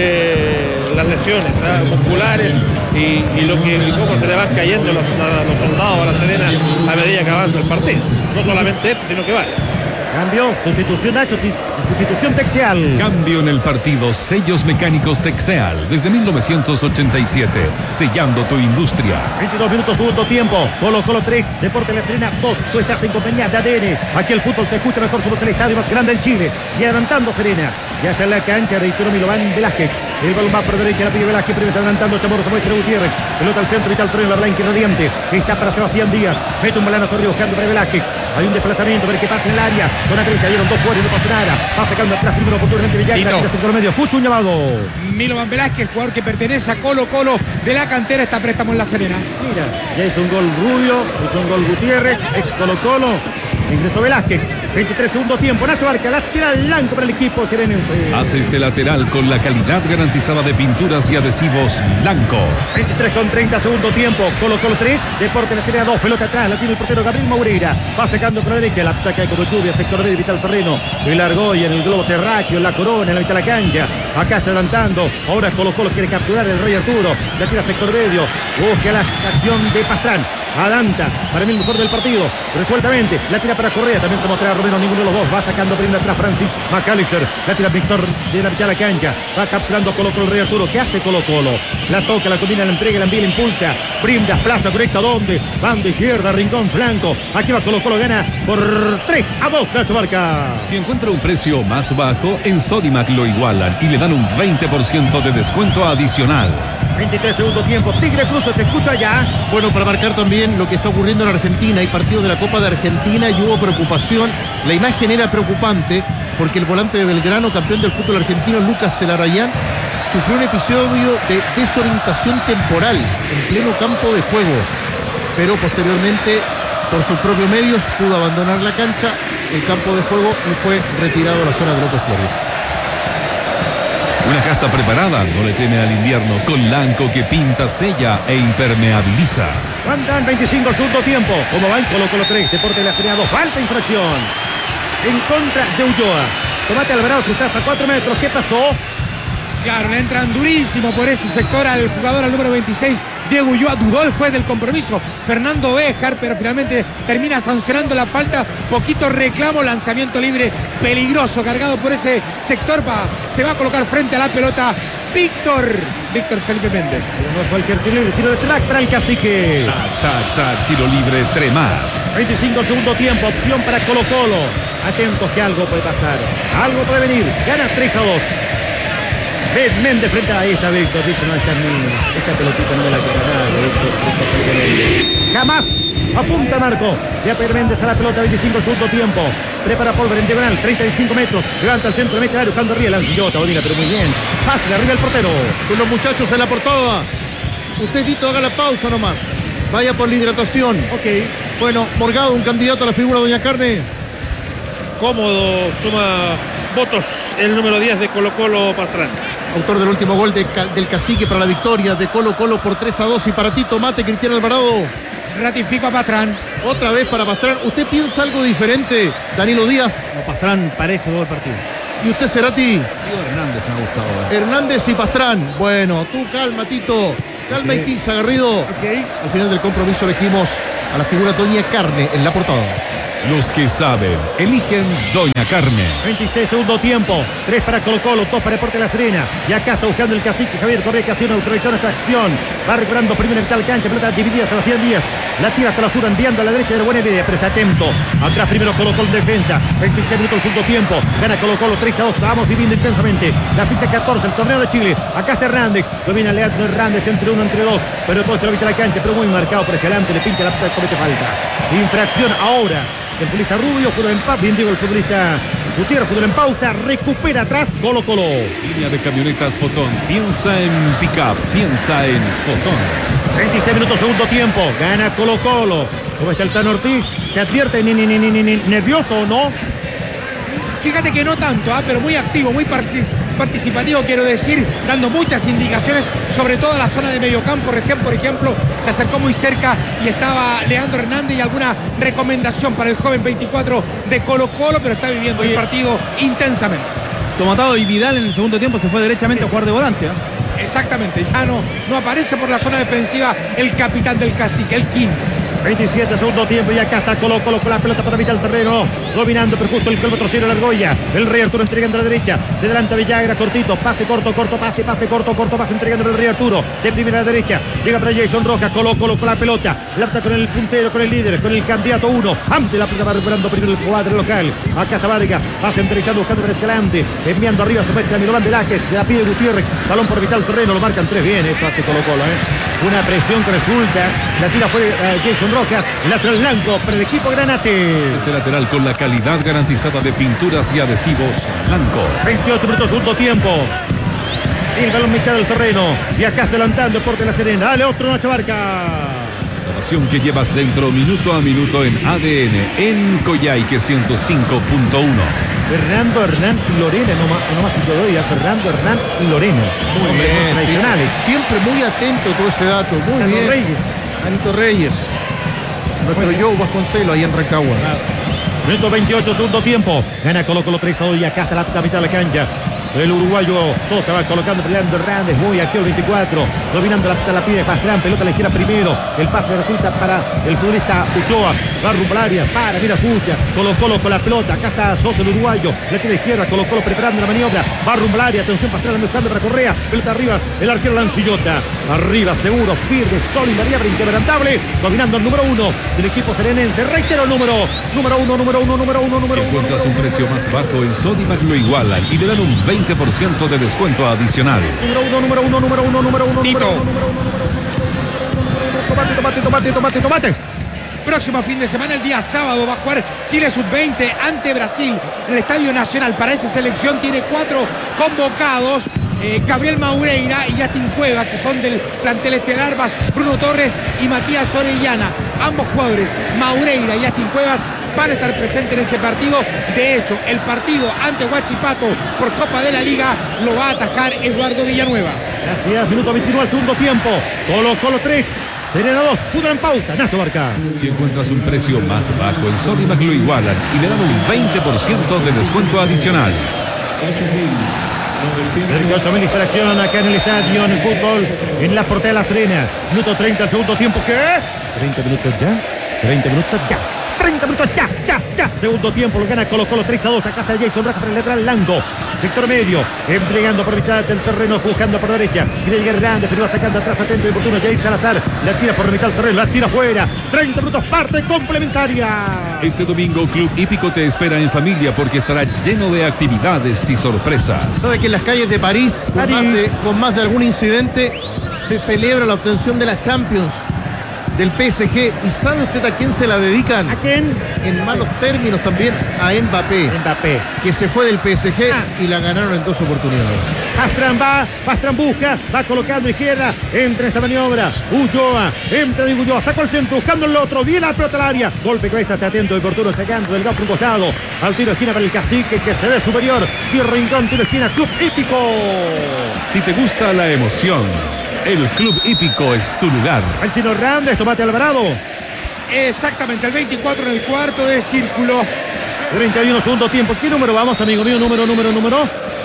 eh, las lesiones ah, musculares y, y lo que y cómo se le van cayendo los, los soldados a La Serena a medida que avanza el partido. No solamente esto, sino que vale. Cambio, sustitución Nacho, sustitución Texeal. Cambio en el partido, sellos mecánicos Texeal, desde mil novecientos ochenta y siete, sellando tu industria. veintidós minutos, segundo tiempo. Colo Colo tres, Deportes La Serena dos. Tú estás en compañía de A D N. Aquí el fútbol se escucha mejor, somos el estadio más grande de Chile. Y adelantando Serena. Ya está en la cancha, reitero Milovan Velázquez. El balón va por derecha, la pide Velázquez, primero está adelantando Chamorro, se muestra Gutiérrez. Pelota al centro, Vital Torreno, la blanca y radiante. Está para Sebastián Díaz. Mete un balón corrido, buscando para Velázquez. Hay un desplazamiento, ver qué pasa en el área. Zona derecha, dieron dos jugadores, no pasa nada. Va sacando atrás primero oportunamente Villar, la tira centro medio. Escucha un llamado. Milovan Velázquez, jugador que pertenece a Colo Colo de la cantera, está préstamo en La Serena. Mira, ya hizo un gol Rubio, hizo un gol Gutiérrez, ex Colo Colo. Ingresó Velázquez, veintitrés segundo tiempo. Nacho Barca, lateral blanco para el equipo serenense. Hace este lateral con la calidad garantizada de pinturas y adhesivos Blanco. veintitrés con treinta segundo tiempo. Colo Colo tres, Deportes La Serena dos. Pelota atrás, la tiene el portero Gabriel Maureira. Va sacando por la derecha, la ataca como lluvia, sector de Vital Torreno. El Argolla en el globo terráqueo, en la corona, en la mitad de la cancha. Acá está adelantando. Ahora Colo Colo quiere capturar el Rey Arturo. La tira sector medio. Busca la acción de Pastrán. Adanta, para mí el mejor del partido. Resueltamente, la tira para Correa. También se mostrará Romero, ninguno de los dos. Va sacando primero atrás Francis McAllister. La tira Víctor de la mitad de la cancha. Va capturando Colo Colo el Rey Arturo. ¿Qué hace Colo Colo? La toca, la combina, la entrega, la envía, la impulsa. Brindas, plaza correcta, ¿dónde? Banda izquierda, rincón, flanco. Aquí va Colo Colo, gana por tres a dos, Nacho Barca. Si encuentra un precio más bajo, en Sodimac lo igualan y le dan un veinte por ciento de descuento adicional. veintitrés segundo tiempo. Tigre Cruz, te escucha ya. Bueno, para marcar también lo que está ocurriendo en Argentina. Hay partidos de la Copa de Argentina y hubo preocupación. La imagen era preocupante porque el volante de Belgrano, campeón del fútbol argentino, Lucas Celarayán, sufrió un episodio de desorientación temporal en pleno campo de juego. Pero posteriormente, por sus propios medios, pudo abandonar la cancha, el campo de juego, y fue retirado a la zona de López Flores. Una casa preparada no le teme al invierno, con Lanco que pinta, sella e impermeabiliza. Faltan veinticinco al segundo tiempo. Como va el Colo Colo tres, Deportes La Serena dos. Falta infracción en contra de Ulloa. Tomate Alvarado, tú estás a cuatro metros. ¿Qué pasó? Claro, le entran durísimo por ese sector al jugador al número veintiséis, Diego Ulloa, dudó el juez del compromiso, Fernando Béjar, pero finalmente termina sancionando la falta. Poquito reclamo, lanzamiento libre peligroso, cargado por ese sector. Va, se va a colocar frente a la pelota Víctor, Víctor Felipe Méndez. No es cualquier tiro libre, tiro de track para el Cacique. Tac, tac, tac, tiro libre Tremar. veinticinco segundo tiempo, opción para Colo Colo. Atentos que algo puede pasar, algo puede venir. Gana tres a dos. Ben Méndez frente a esta Víctor. Dice, no, esta, esta pelotita no me la quita nada, Víctor, Víctor Felipe Méndez. Jamás. Apunta Marco. Ya Pedro Méndez a la pelota, veinticinco el segundo tiempo. Prepara Pólvora en diagonal, treinta y cinco metros. Levanta al centro, mete el área, buscando arriba el Lancillota, Odina, pero muy bien. Fácil, arriba el portero. Con los muchachos en la portada. Usted, Tito, haga la pausa nomás. Vaya por la hidratación. Ok. Bueno, Morgado, un candidato a la figura de Doña Carne. Cómodo, suma votos el número diez de Colo Colo, Pastrán. Autor del último gol de, del Cacique para la victoria de Colo Colo por tres a dos. Y para Tito Mate, Cristian Alvarado. Ratifico a Pastrán. Otra vez para Pastrán. ¿Usted piensa algo diferente, Danilo Díaz? No, Pastrán parejo todo el partido. ¿Y usted, Cerati? Tío Hernández me ha gustado. ¿eh? Hernández y Pastrán. Bueno, tú calma, Tito. Calma, okay. Y tiza, Garrido. Okay. Al final del compromiso elegimos a la figura Doña Carne en la portada. Los que saben, eligen Doña Carne. veintiséis segundo tiempo. tres para Colo Colo, dos para Deportes La Serena. Y acá está buscando el Cacique Javier Correa, que ha sido una autorización a esta acción. Va recuperando primero en tal cancha, pelota dividida Sebastián Díaz. La tira hasta la sur, enviando a la derecha de la buena idea, pero está atento. Atrás primero Colo Colo en defensa. veintiséis minutos el segundo tiempo. Gana Colo Colo tres a dos. Estamos viviendo intensamente. La ficha catorce, el torneo de Chile. Acá está Hernández. Domina Leandro Hernández entre uno, entre dos. Pero todo esto lo viste la cancha, pero muy marcado por Escalante. Le pincha la comete falta. Infracción ahora. El futbolista Rubio, fútbol en pausa. Bien digo el futbolista Gutiérrez, fútbol en pausa. Recupera atrás Colo Colo. Línea de camionetas Fotón. Piensa en pick-up. Piensa en Fotón. veintiséis minutos segundo tiempo. Gana Colo Colo. ¿Cómo está el Tano Ortiz? ¿Se advierte ni, ni, ni, ni, ni nervioso o no? Fíjate que no tanto, ¿eh? Pero muy activo, muy partic participativo, quiero decir, dando muchas indicaciones, sobre todo en la zona de mediocampo. Recién, por ejemplo, se acercó muy cerca y estaba Leandro Hernández, y alguna recomendación para el joven veinticuatro de Colo Colo, pero está viviendo Oye. el partido intensamente. Tomatado y Vidal en el segundo tiempo se fue derechamente a jugar de volante. ¿eh? Exactamente, ya no, no aparece por la zona defensiva el capitán del Cacique, el Quini. veintisiete segundo tiempo y acá está Colo Colo con la pelota para mitad del terreno, dominando pero justo el kilómetro cero la argolla. El Rey Arturo entregando a la derecha, se adelanta Villagra, cortito, pase corto, corto, pase, pase corto, corto, pase entregando el Rey Arturo, de primera a la derecha, llega para Jason Rojas, Colo Colo con la pelota, lapta con el puntero, con el líder, con el candidato uno, ante la pelota va recuperando primero el cuadro local. Acá está Vargas, pase entrechando buscando para Escalante, enviando arriba se muestra Mirovan Velázquez, se la pide Gutiérrez, balón por mitad del terreno, lo marcan tres, bien, eso hace Colo Colo, ¿eh? Una presión que resulta, la tira fue uh, Jason Rojas, lateral blanco para el equipo Granate. Este lateral con la calidad garantizada de pinturas y adhesivos Blanco. veintiocho minutos segundo tiempo. El balón mitad del terreno. Y acá está adelantando el Deportes La Serena. Dale otro, Nacho Barca. La pasión que llevas dentro minuto a minuto en A D N, en Coyhaique ciento cinco punto uno. Fernando Hernán y Lorena, no más, no más que todo día, Fernando Hernán y Lorena. Muy bien, tradicionales. Siempre muy atento todo ese dato. Muy Danilo bien. Reyes. Danilo Reyes. Nuestro Joe Vasconcelos ahí en Rancagua. Minuto veintiocho, segundo tiempo. Gana Colo Colo tres a dos y acá está la, la mitad de la cancha. El uruguayo Sosa va colocando, peleando Hernández, muy activo el veinticuatro, dominando la, la pide Pastrán, pelota a la izquierda primero, el pase resulta para el futbolista Uchoa, va rumbo al área, para, mira, escucha, Colo Colo con la pelota, acá está Sosa el uruguayo, la tira izquierda, Colo Colo preparando la maniobra, va rumbo al área, atención Pastrán, buscando para Correa, pelota arriba, el arquero Lancillota, arriba, seguro, firme, sólido, variable, inquebrantable, dominando el número uno del equipo serenense, reitero el número, número uno, número uno, número uno, número si uno. encuentras un precio más bajo en Sodimac lo igualan y le dan un veinte por ciento de descuento adicional. Número uno, número uno, número uno, número uno, Tito. número uno, número uno, número uno. Tomate, tomate, tomate, tomate, tomate. Próximo fin de semana, el día sábado, va a jugar Chile sub veinte ante Brasil en el Estadio Nacional. Para esa selección tiene cuatro convocados. Eh, Gabriel Maureira y Justin Cueva, que son del plantel estelar, Bruno Torres y Matías Orellana. Ambos jugadores, Maureira y Justin Cuevas, van a estar presentes en ese partido. De hecho, el partido ante Huachipato por Copa de la Liga lo va a atajar Eduardo Villanueva. Gracias, minuto veintinueve al segundo tiempo. Colo Colo tres, Serena dos, fútbol en pausa, Nacho Barca. Si encuentras un precio más bajo en Sodimac lo igualan y le dan un veinte por ciento de descuento adicional. veintiocho mil distracción acá en el estadio, en el fútbol, en la Portada de La Serena. Minuto treinta, el segundo tiempo. ¿Qué? treinta minutos ya. treinta minutos ya. treinta minutos ya, ya, ya. Segundo tiempo, lo gana Colo Colo tres a dos. Acá está Jason Rojas para el lateral Lango. Sector medio, entregando por mitad del terreno, buscando por derecha. Miguel Hernández, pero va sacando atrás, atento y oportuno. Jair Salazar, la tira por mitad del terreno, la tira fuera. treinta minutos, parte complementaria. Este domingo Club Hípico te espera en familia porque estará lleno de actividades y sorpresas. ¿Sabe que en las calles de París, con, París. Más, de, con más de algún incidente, se celebra la obtención de la Champions del P S G? ¿Y sabe usted a quién se la dedican? ¿A quién? En malos términos también a Mbappé, Mbappé, que se fue del P S G ah. y la ganaron en dos oportunidades. Pastran va, Pastran busca, va colocando izquierda, entra en esta maniobra, Ulloa, entra de Ulloa, sacó el centro, buscando el otro, viene la pelota al área, golpe cabeza, está atento y oportuno, sacando del gap por un costado, al tiro de esquina para el Cacique, que se ve superior, Tiro Rincón, tiro de esquina, Club Hípico. Si te gusta la emoción, el Club Hípico es tu lugar. El Chino Hernández, Tomate Alvarado. Exactamente, el veinticuatro en el cuarto de círculo. treinta y uno segundo tiempo. ¿Qué número vamos, amigo mío? Número, número, número.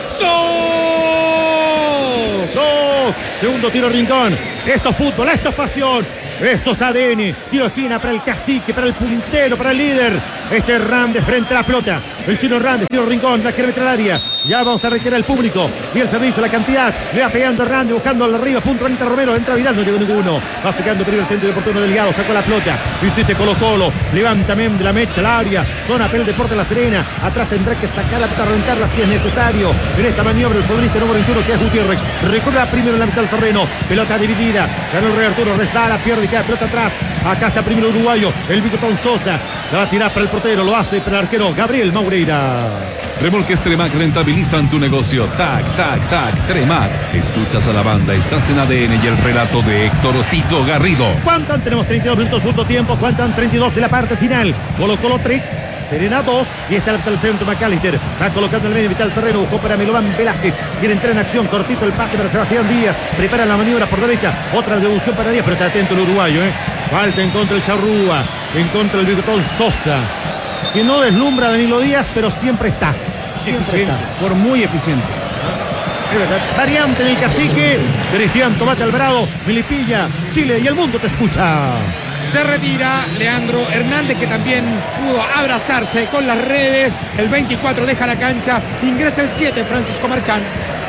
¡Dos! Dos. Segundo tiro Rincón. Esto es fútbol, esto es pasión. Esto es A D N. Tiro de esquina para el Cacique, para el puntero, para el líder. Este Hernández frente a la pelota. El Chino Hernández, tiro Rincón, la quiere meter al área. Ya vamos a requerir al público. Y el servicio, la cantidad. Le va pegando Hernández, buscando al arriba. Punto entra Romero, entra Vidal, no llegó ninguno. Va sacando primero el centro de oportuno Delgado. Sacó la pelota. Insiste Colo Colo. Levanta Méndez, la mete al área. Zona para el Deporte La Serena. Atrás tendrá que sacarla para reventarla si es necesario. En esta maniobra, el futbolista número veintiuno, que es Gutiérrez. Recobra primero en la mitad del terreno. Pelota dividida. Ganó el Rey Arturo. Resbala, pierde y queda pelota atrás. Acá está primero uruguayo. El Bigotón Sosa. La va a tirar para el portero. Lo hace para el arquero Gabriel Maureira. Remolques Tremac rentabilizan tu negocio. Tac, tac, tac, Tremac. Escuchas a la banda, estás en A D N y el relato de Héctor Tito Garrido. ¿Cuántan? Tenemos treinta y dos minutos, segundo tiempo. ¿Cuántan? treinta y dos de la parte final. Colo Colo tres. Serena dos. Y está el centro McAllister. Va colocando el medio mitad del terreno. Buscó para Melovan Velázquez. Quiere entrar en acción. Cortito el pase para Sebastián Díaz. Prepara la maniobra por derecha. Otra devolución para Díaz. Pero está atento el uruguayo, ¿eh? Falta en contra el Charrúa. En contra el Bigotón Sosa. Que no deslumbra a Danilo Díaz, pero siempre está. Siempre eficiente, está. por muy eficiente. Variante en el Cacique. Cristian Tomate Alvarado. Melipilla, Chile y el mundo te escucha. Se retira Leandro Hernández, que también pudo abrazarse con las redes. El veinticuatro deja la cancha. Ingresa el siete, Francisco Marchán.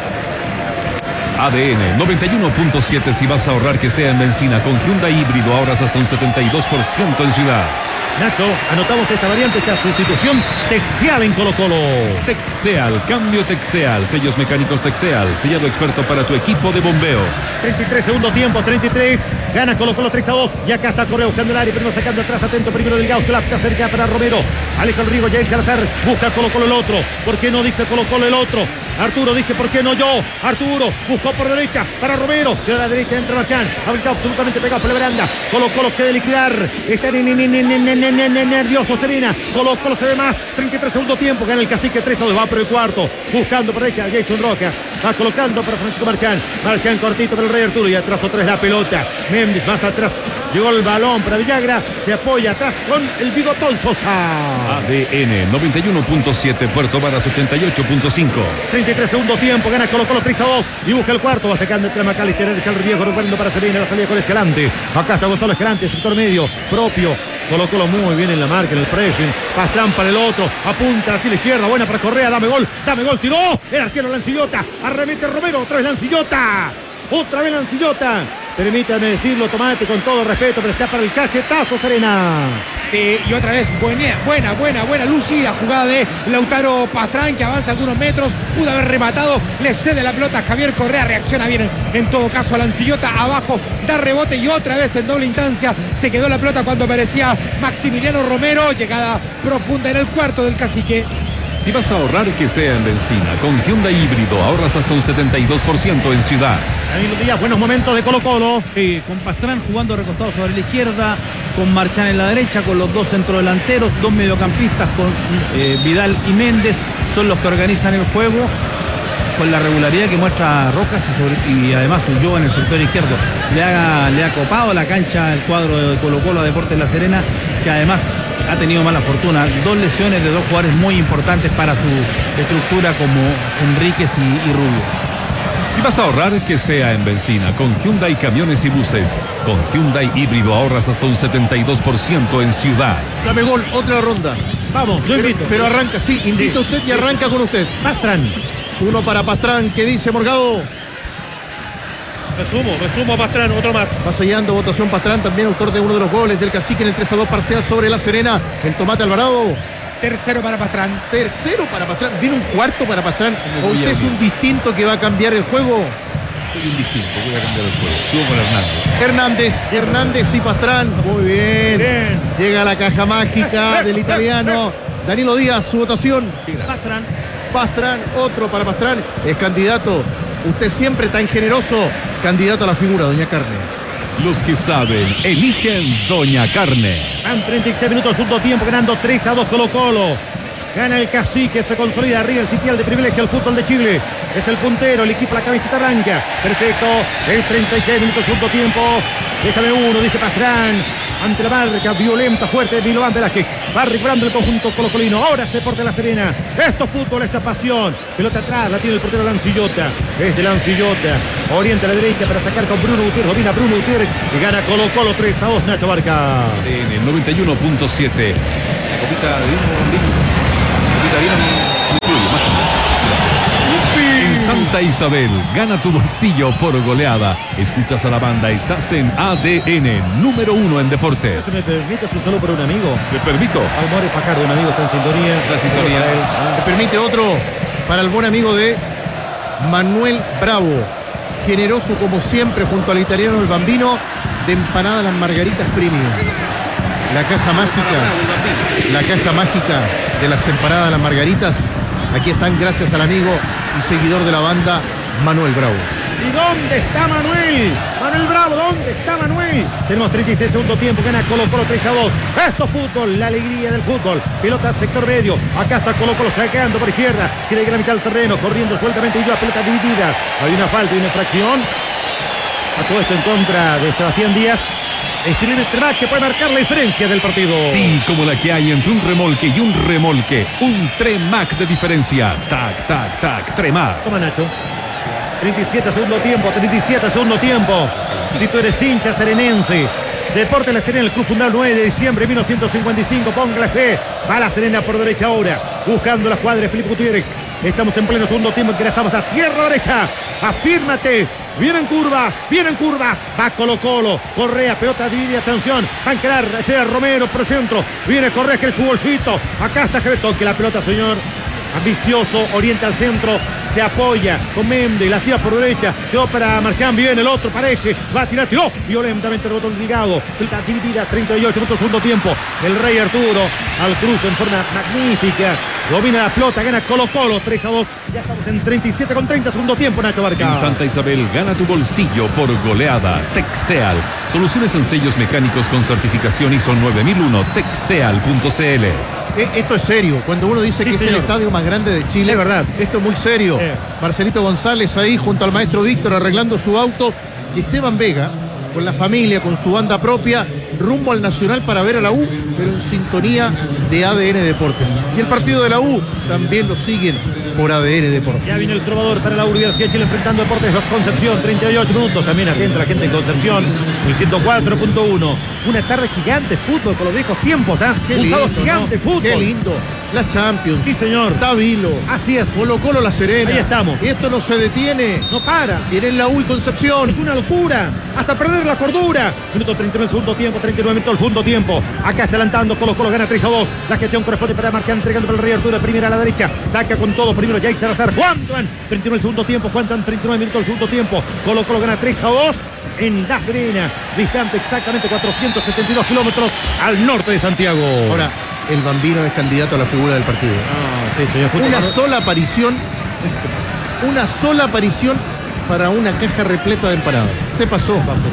A D N noventa y uno punto siete. Si vas a ahorrar, que sea en benzina. Con Hyundai híbrido ahorras hasta un setenta y dos por ciento en ciudad. Nacho, anotamos esta variante, esta sustitución. Texeal en Colo Colo. Texeal, cambio Texeal. Sellos mecánicos Texeal. Sellado experto para tu equipo de bombeo. treinta y tres segundo tiempo, treinta y tres. Gana Colo Colo tres a dos. Y acá está Correa buscando el área, pero no sacando atrás. Atento primero Delgado, que la está cerca para Romero. Alejo el Rigo, Jair Salazar. Busca Colo Colo el otro. ¿Por qué no dice Colo Colo el otro? Arturo dice, ¿por qué no yo? Arturo buscó por derecha para Romero. De la derecha entra Marchán. Habilitado absolutamente pegado por la baranda. Colo Colo quiere liquidar. Está nervioso Serena. Colo Colo se ve más. treinta y tres segundo tiempo. Gana el Cacique tres a dos. Va por el cuarto. Buscando por derecha Jason Rojas. Va colocando para Francisco Marchán. Marchán cortito para el Rey Arturo. Y atrás otra es la pelota. Méndez más atrás. Llegó el balón para Villagra. Se apoya atrás con el Bigotón Sosa. A D N noventa y uno punto siete. Puerto Varas ochenta y ocho punto cinco. treinta y tres segundo tiempo. Gana Colo Colo tres a dos. Y busca el cuarto. Va sacando entre McAllister. El riesgo recuperando para Serena. La salida con Escalante. Acá está Gonzalo Escalante. Sector medio. Propio. Colo Colo muy bien en la marca, en el pressing. Pastrán para el otro. Apunta a la izquierda. Buena para Correa. Dame gol. Dame gol. Tiró. El arquero Lancillota. Arremete Romero. Otra vez Lancillota. Otra vez Lancillota. Permítame decirlo, Tomate, con todo respeto, pero está para el cachetazo Serena. Sí, y otra vez buena, buena, buena, buena, lucida jugada de Lautaro Pastrán, que avanza algunos metros, pudo haber rematado, le cede la pelota a Javier Correa, reacciona bien en, en todo caso a Lancillota, abajo, da rebote y otra vez en doble instancia se quedó la pelota cuando aparecía Maximiliano Romero, llegada profunda en el cuarto del Cacique. Si vas a ahorrar, que sea en benzina. Con Hyundai híbrido ahorras hasta un setenta y dos por ciento en ciudad. Danilo Díaz, buenos momentos de Colo Colo. Sí, con Pastrán jugando recostado sobre la izquierda, con Marchán en la derecha, con los dos centrodelanteros, dos mediocampistas, con eh, Vidal y Méndez, son los que organizan el juego, con la regularidad que muestra Rojas y, sobre, y además Ulloa en el sector izquierdo. Le ha, le ha copado la cancha el cuadro de Colo Colo a Deportes La Serena, que además ha tenido mala fortuna. Dos lesiones de dos jugadores muy importantes para su estructura como Enríquez y, y Rubio. Si vas a ahorrar, que sea en benzina. Con Hyundai Camiones y Buses. Con Hyundai Híbrido ahorras hasta un setenta y dos por ciento en ciudad. Dame gol, otra ronda. Vamos, yo pero, invito. Pero arranca, sí, invita sí. usted y arranca con usted. Pastrán. Uno para Pastrán, ¿qué dice Morgado? Me sumo, me sumo a Pastrán, otro más. Va sellando votación Pastrán, también autor de uno de los goles del Cacique en el tres a dos parcial sobre La Serena. El Tomate Alvarado. Tercero para Pastrán. Tercero para Pastrán. ¿Viene un cuarto para Pastrán? ¿O usted es bien. un distinto que va a cambiar el juego? Soy un distinto, voy a cambiar el juego. Subo con Hernández. Hernández, Hernández y Pastrán. Muy bien. Bien. Llega la caja mágica del italiano. Danilo Díaz, su votación. Pastrán. Pastrán, otro para Pastrán. Es candidato. Usted siempre tan generoso. Candidato a la figura, doña Carne. Los que saben, eligen Doña Carne. Van treinta y seis minutos, segundo tiempo, ganando tres a dos Colo Colo. Gana el Cacique, se consolida arriba el sitial de privilegio, el fútbol de Chile. Es el puntero, el equipo, la camiseta blanca. Perfecto, es treinta y seis minutos, segundo tiempo. Déjame uno, dice Pastrán. Ante la marca violenta, fuerte de Milovan Velázquez. Va recuperando el conjunto colocolino. Ahora se porta La Serena. Esto es fútbol, esta pasión. Pelota atrás, la tiene el portero Lancillota. Desde Lancillota. Orienta a la derecha para sacar con Bruno Gutiérrez. Domina Bruno Gutiérrez. Y gana Colo Colo tres a dos, Nacho Barca. En el noventa y uno punto siete. La copita de vino, la copita de vino incluye más también. Gracias. En Santa Isabel, gana tu bolsillo por goleada. Escuchas a la banda, estás en A D N, número uno en deportes. ¿Me permites un saludo para un amigo? Me permito. Almore Fajardo, un amigo, está en sintonía. Está en sintonía. Me permite otro para el buen amigo de Manuel Bravo. Generoso como siempre junto al italiano el Bambino de empanada Las Margaritas Premium. La caja mágica, la caja mágica de las empanadas Las Margaritas. Aquí están gracias al amigo y seguidor de la banda Manuel Bravo. ¿Y dónde está Manuel? Manuel Bravo, ¿dónde está Manuel? Tenemos treinta y seis segundo tiempo, gana Colo Colo tres a dos. Esto es fútbol, la alegría del fútbol. Pelota al sector medio. Acá está Colo Colo sacando por izquierda. Quiere ir a la mitad del terreno, corriendo sueltamente y yo a pelota dividida. Hay una falta y una infracción. A todo esto en contra de Sebastián Díaz. Escribe Tremac que puede marcar la diferencia del partido. Sí, como la que hay entre un remolque y un remolque. Un Tremac de diferencia. Tac, tac, tac, Tremac. Toma, Nacho. treinta y siete segundo tiempo, treinta y siete segundo tiempo. Si tú eres hincha serenense. Deporte La Serena, el club fundado nueve de diciembre de mil novecientos cincuenta y cinco. Ponga la fe. Va La Serena por derecha ahora. Buscando la cuadra de Felipe Gutiérrez. Estamos en pleno segundo tiempo. Ingresamos a tierra derecha. Afírmate. Vienen curvas, vienen curvas. Va Colo Colo. Correa, pelota divide, atención. Va a encarar, espera Romero por el centro. Viene Correa, que es su bolsito. Acá está Javier. Toque la pelota, señor. Ambicioso, orienta al centro, se apoya con Méndez, las tira por derecha, quedó para Marchán, bien, el otro parece, va a tirar, tiró, violentamente rebotó el ligado, pelota dividida, treinta y ocho minutos segundo tiempo, el Rey Arturo al cruce en forma magnífica, domina la pelota, gana Colo Colo, tres a dos, ya estamos en treinta y siete con treinta segundo tiempo, Nacho Barca. En Santa Isabel, gana tu bolsillo por goleada. Texeal, soluciones en sellos mecánicos con certificación I S O nueve mil uno, texeal punto c l. Esto es serio. Cuando uno dice Sí, que es señor. el estadio más grande de Chile, Es verdad. esto es muy serio. Eh. Marcelito González ahí junto al maestro Víctor arreglando su auto. Y Esteban Vega, con la familia, con su banda propia, rumbo al Nacional para ver a la U, pero en sintonía de A D N Deportes. Y el partido de la U también lo siguen por A D N Deportes. Ya viene el trovador para la Universidad de Chile enfrentando Deportes Concepción, treinta y ocho minutos. También atenta la gente en Concepción, el ciento cuatro punto uno. Una tarde gigante, fútbol con los viejos tiempos, ¿ah? Qué Un lindo, sábado gigante, ¿no? fútbol. Qué lindo. La Champions. Sí, señor. Tavilo. Así es. Colo Colo La Serena. Ahí estamos. Y esto no se detiene. No para. Viene la U y Concepción. Es una locura. Hasta perder la cordura. Minuto treinta y nueve, segundo tiempo. treinta y nueve minutos, segundo tiempo. Acá está adelantando. Colo Colo gana tres a dos. La gestión corresponde para marchar entregando para el Rey Arturo. Primera a la derecha. Saca con todo. Primero Jake Salazar. Cuentan. treinta y nueve el segundo tiempo. Cuentan treinta y nueve minutos el segundo tiempo. Colo Colo gana tres a dos. En La Serena. Distante exactamente cuatrocientos setenta y dos kilómetros al norte de Santiago. Ahora, el Bambino es candidato a la figura del partido. Ah, sí, señor. Justo Una Manuel- sola aparición. Una sola aparición para una caja repleta de empanadas. Se pasó.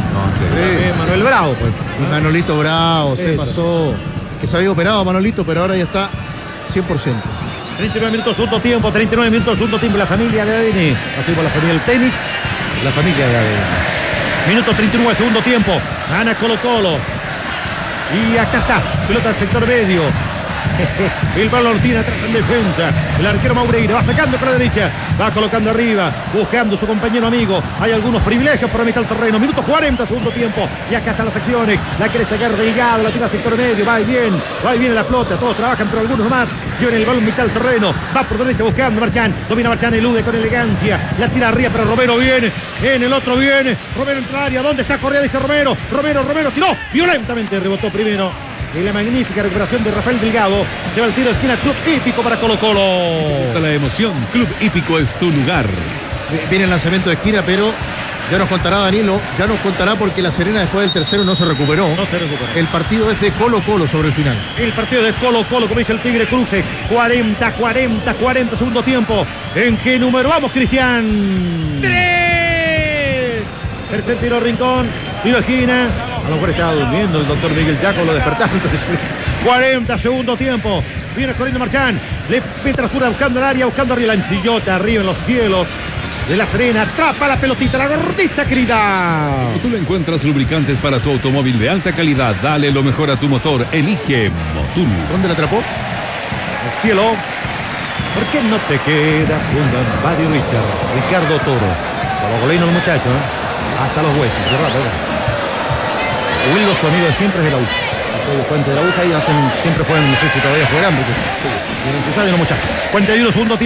Eh, Sí. Manuel Bravo, pues. Y Manolito Bravo, se Eso. pasó. Que se había operado Manolito, pero ahora ya está cien por ciento. treinta y nueve minutos, segundo tiempo, treinta y nueve minutos, segundo tiempo, la familia de A D N. Así por la familia del tenis, la familia de A D N. Minuto treinta y nueve, segundo tiempo. Gana Colo Colo. Y acá está, pelota al sector medio. El balón lo tiene atrás en defensa. El arquero Maureira va sacando por la derecha, va colocando arriba, buscando su compañero amigo. Hay algunos privilegios para mitad del terreno. Minuto cuarenta, segundo tiempo. Y acá están las acciones. La quiere sacar Delgado, la tira al sector medio. Va y bien, va y viene la pelota. Todos trabajan, pero algunos más llevan el balón mitad del terreno. Va por derecha buscando Marchán. Domina Marchán, elude con elegancia. La tira arriba, pero Romero viene. En el otro viene. Romero entra al área. ¿Dónde está Correa? Dice Romero. Romero, Romero tiró violentamente. Rebotó primero. Y la magnífica recuperación de Rafael Delgado. Se va el tiro de esquina. Club Hípico para Colo Colo. Si la emoción, Club Hípico es tu lugar. Viene el lanzamiento de esquina, pero ya nos contará Danilo. Ya nos contará porque la Serena después del tercero no se recuperó. No se recuperó. El partido es de Colo Colo sobre el final. El partido de Colo Colo, como dice el Tigre Cruces. cuarenta, cuarenta, cuarenta segundo tiempo. ¿En qué número vamos, Cristian? ¡Tres! Tercer tiro Rincón. Tiro esquina. A lo mejor estaba durmiendo el doctor Miguel Jaco, lo despertaron. cuarenta segundo tiempo. Viene corriendo Marchán. Le petra Zura buscando el área, buscando arriba la enchillota, arriba en los cielos de la Serena. Atrapa la pelotita, la gordita querida. Cuando tú le encuentras lubricantes para tu automóvil de alta calidad, dale lo mejor a tu motor. Elige Motul. ¿Dónde la atrapó? El cielo. ¿Por qué no te quedas junto a Buddy Richard? Ricardo Toro. Como golino el muchacho, ¿eh? Hasta los huesos, ¿verdad? ¿verdad? Wildo, su amigo de siempre es de la U. El Fuente de la U y hacen, siempre juegan, no sé si todavía juegan, porque no se sabe los muchachos. cuarenta y uno segundo tiempo.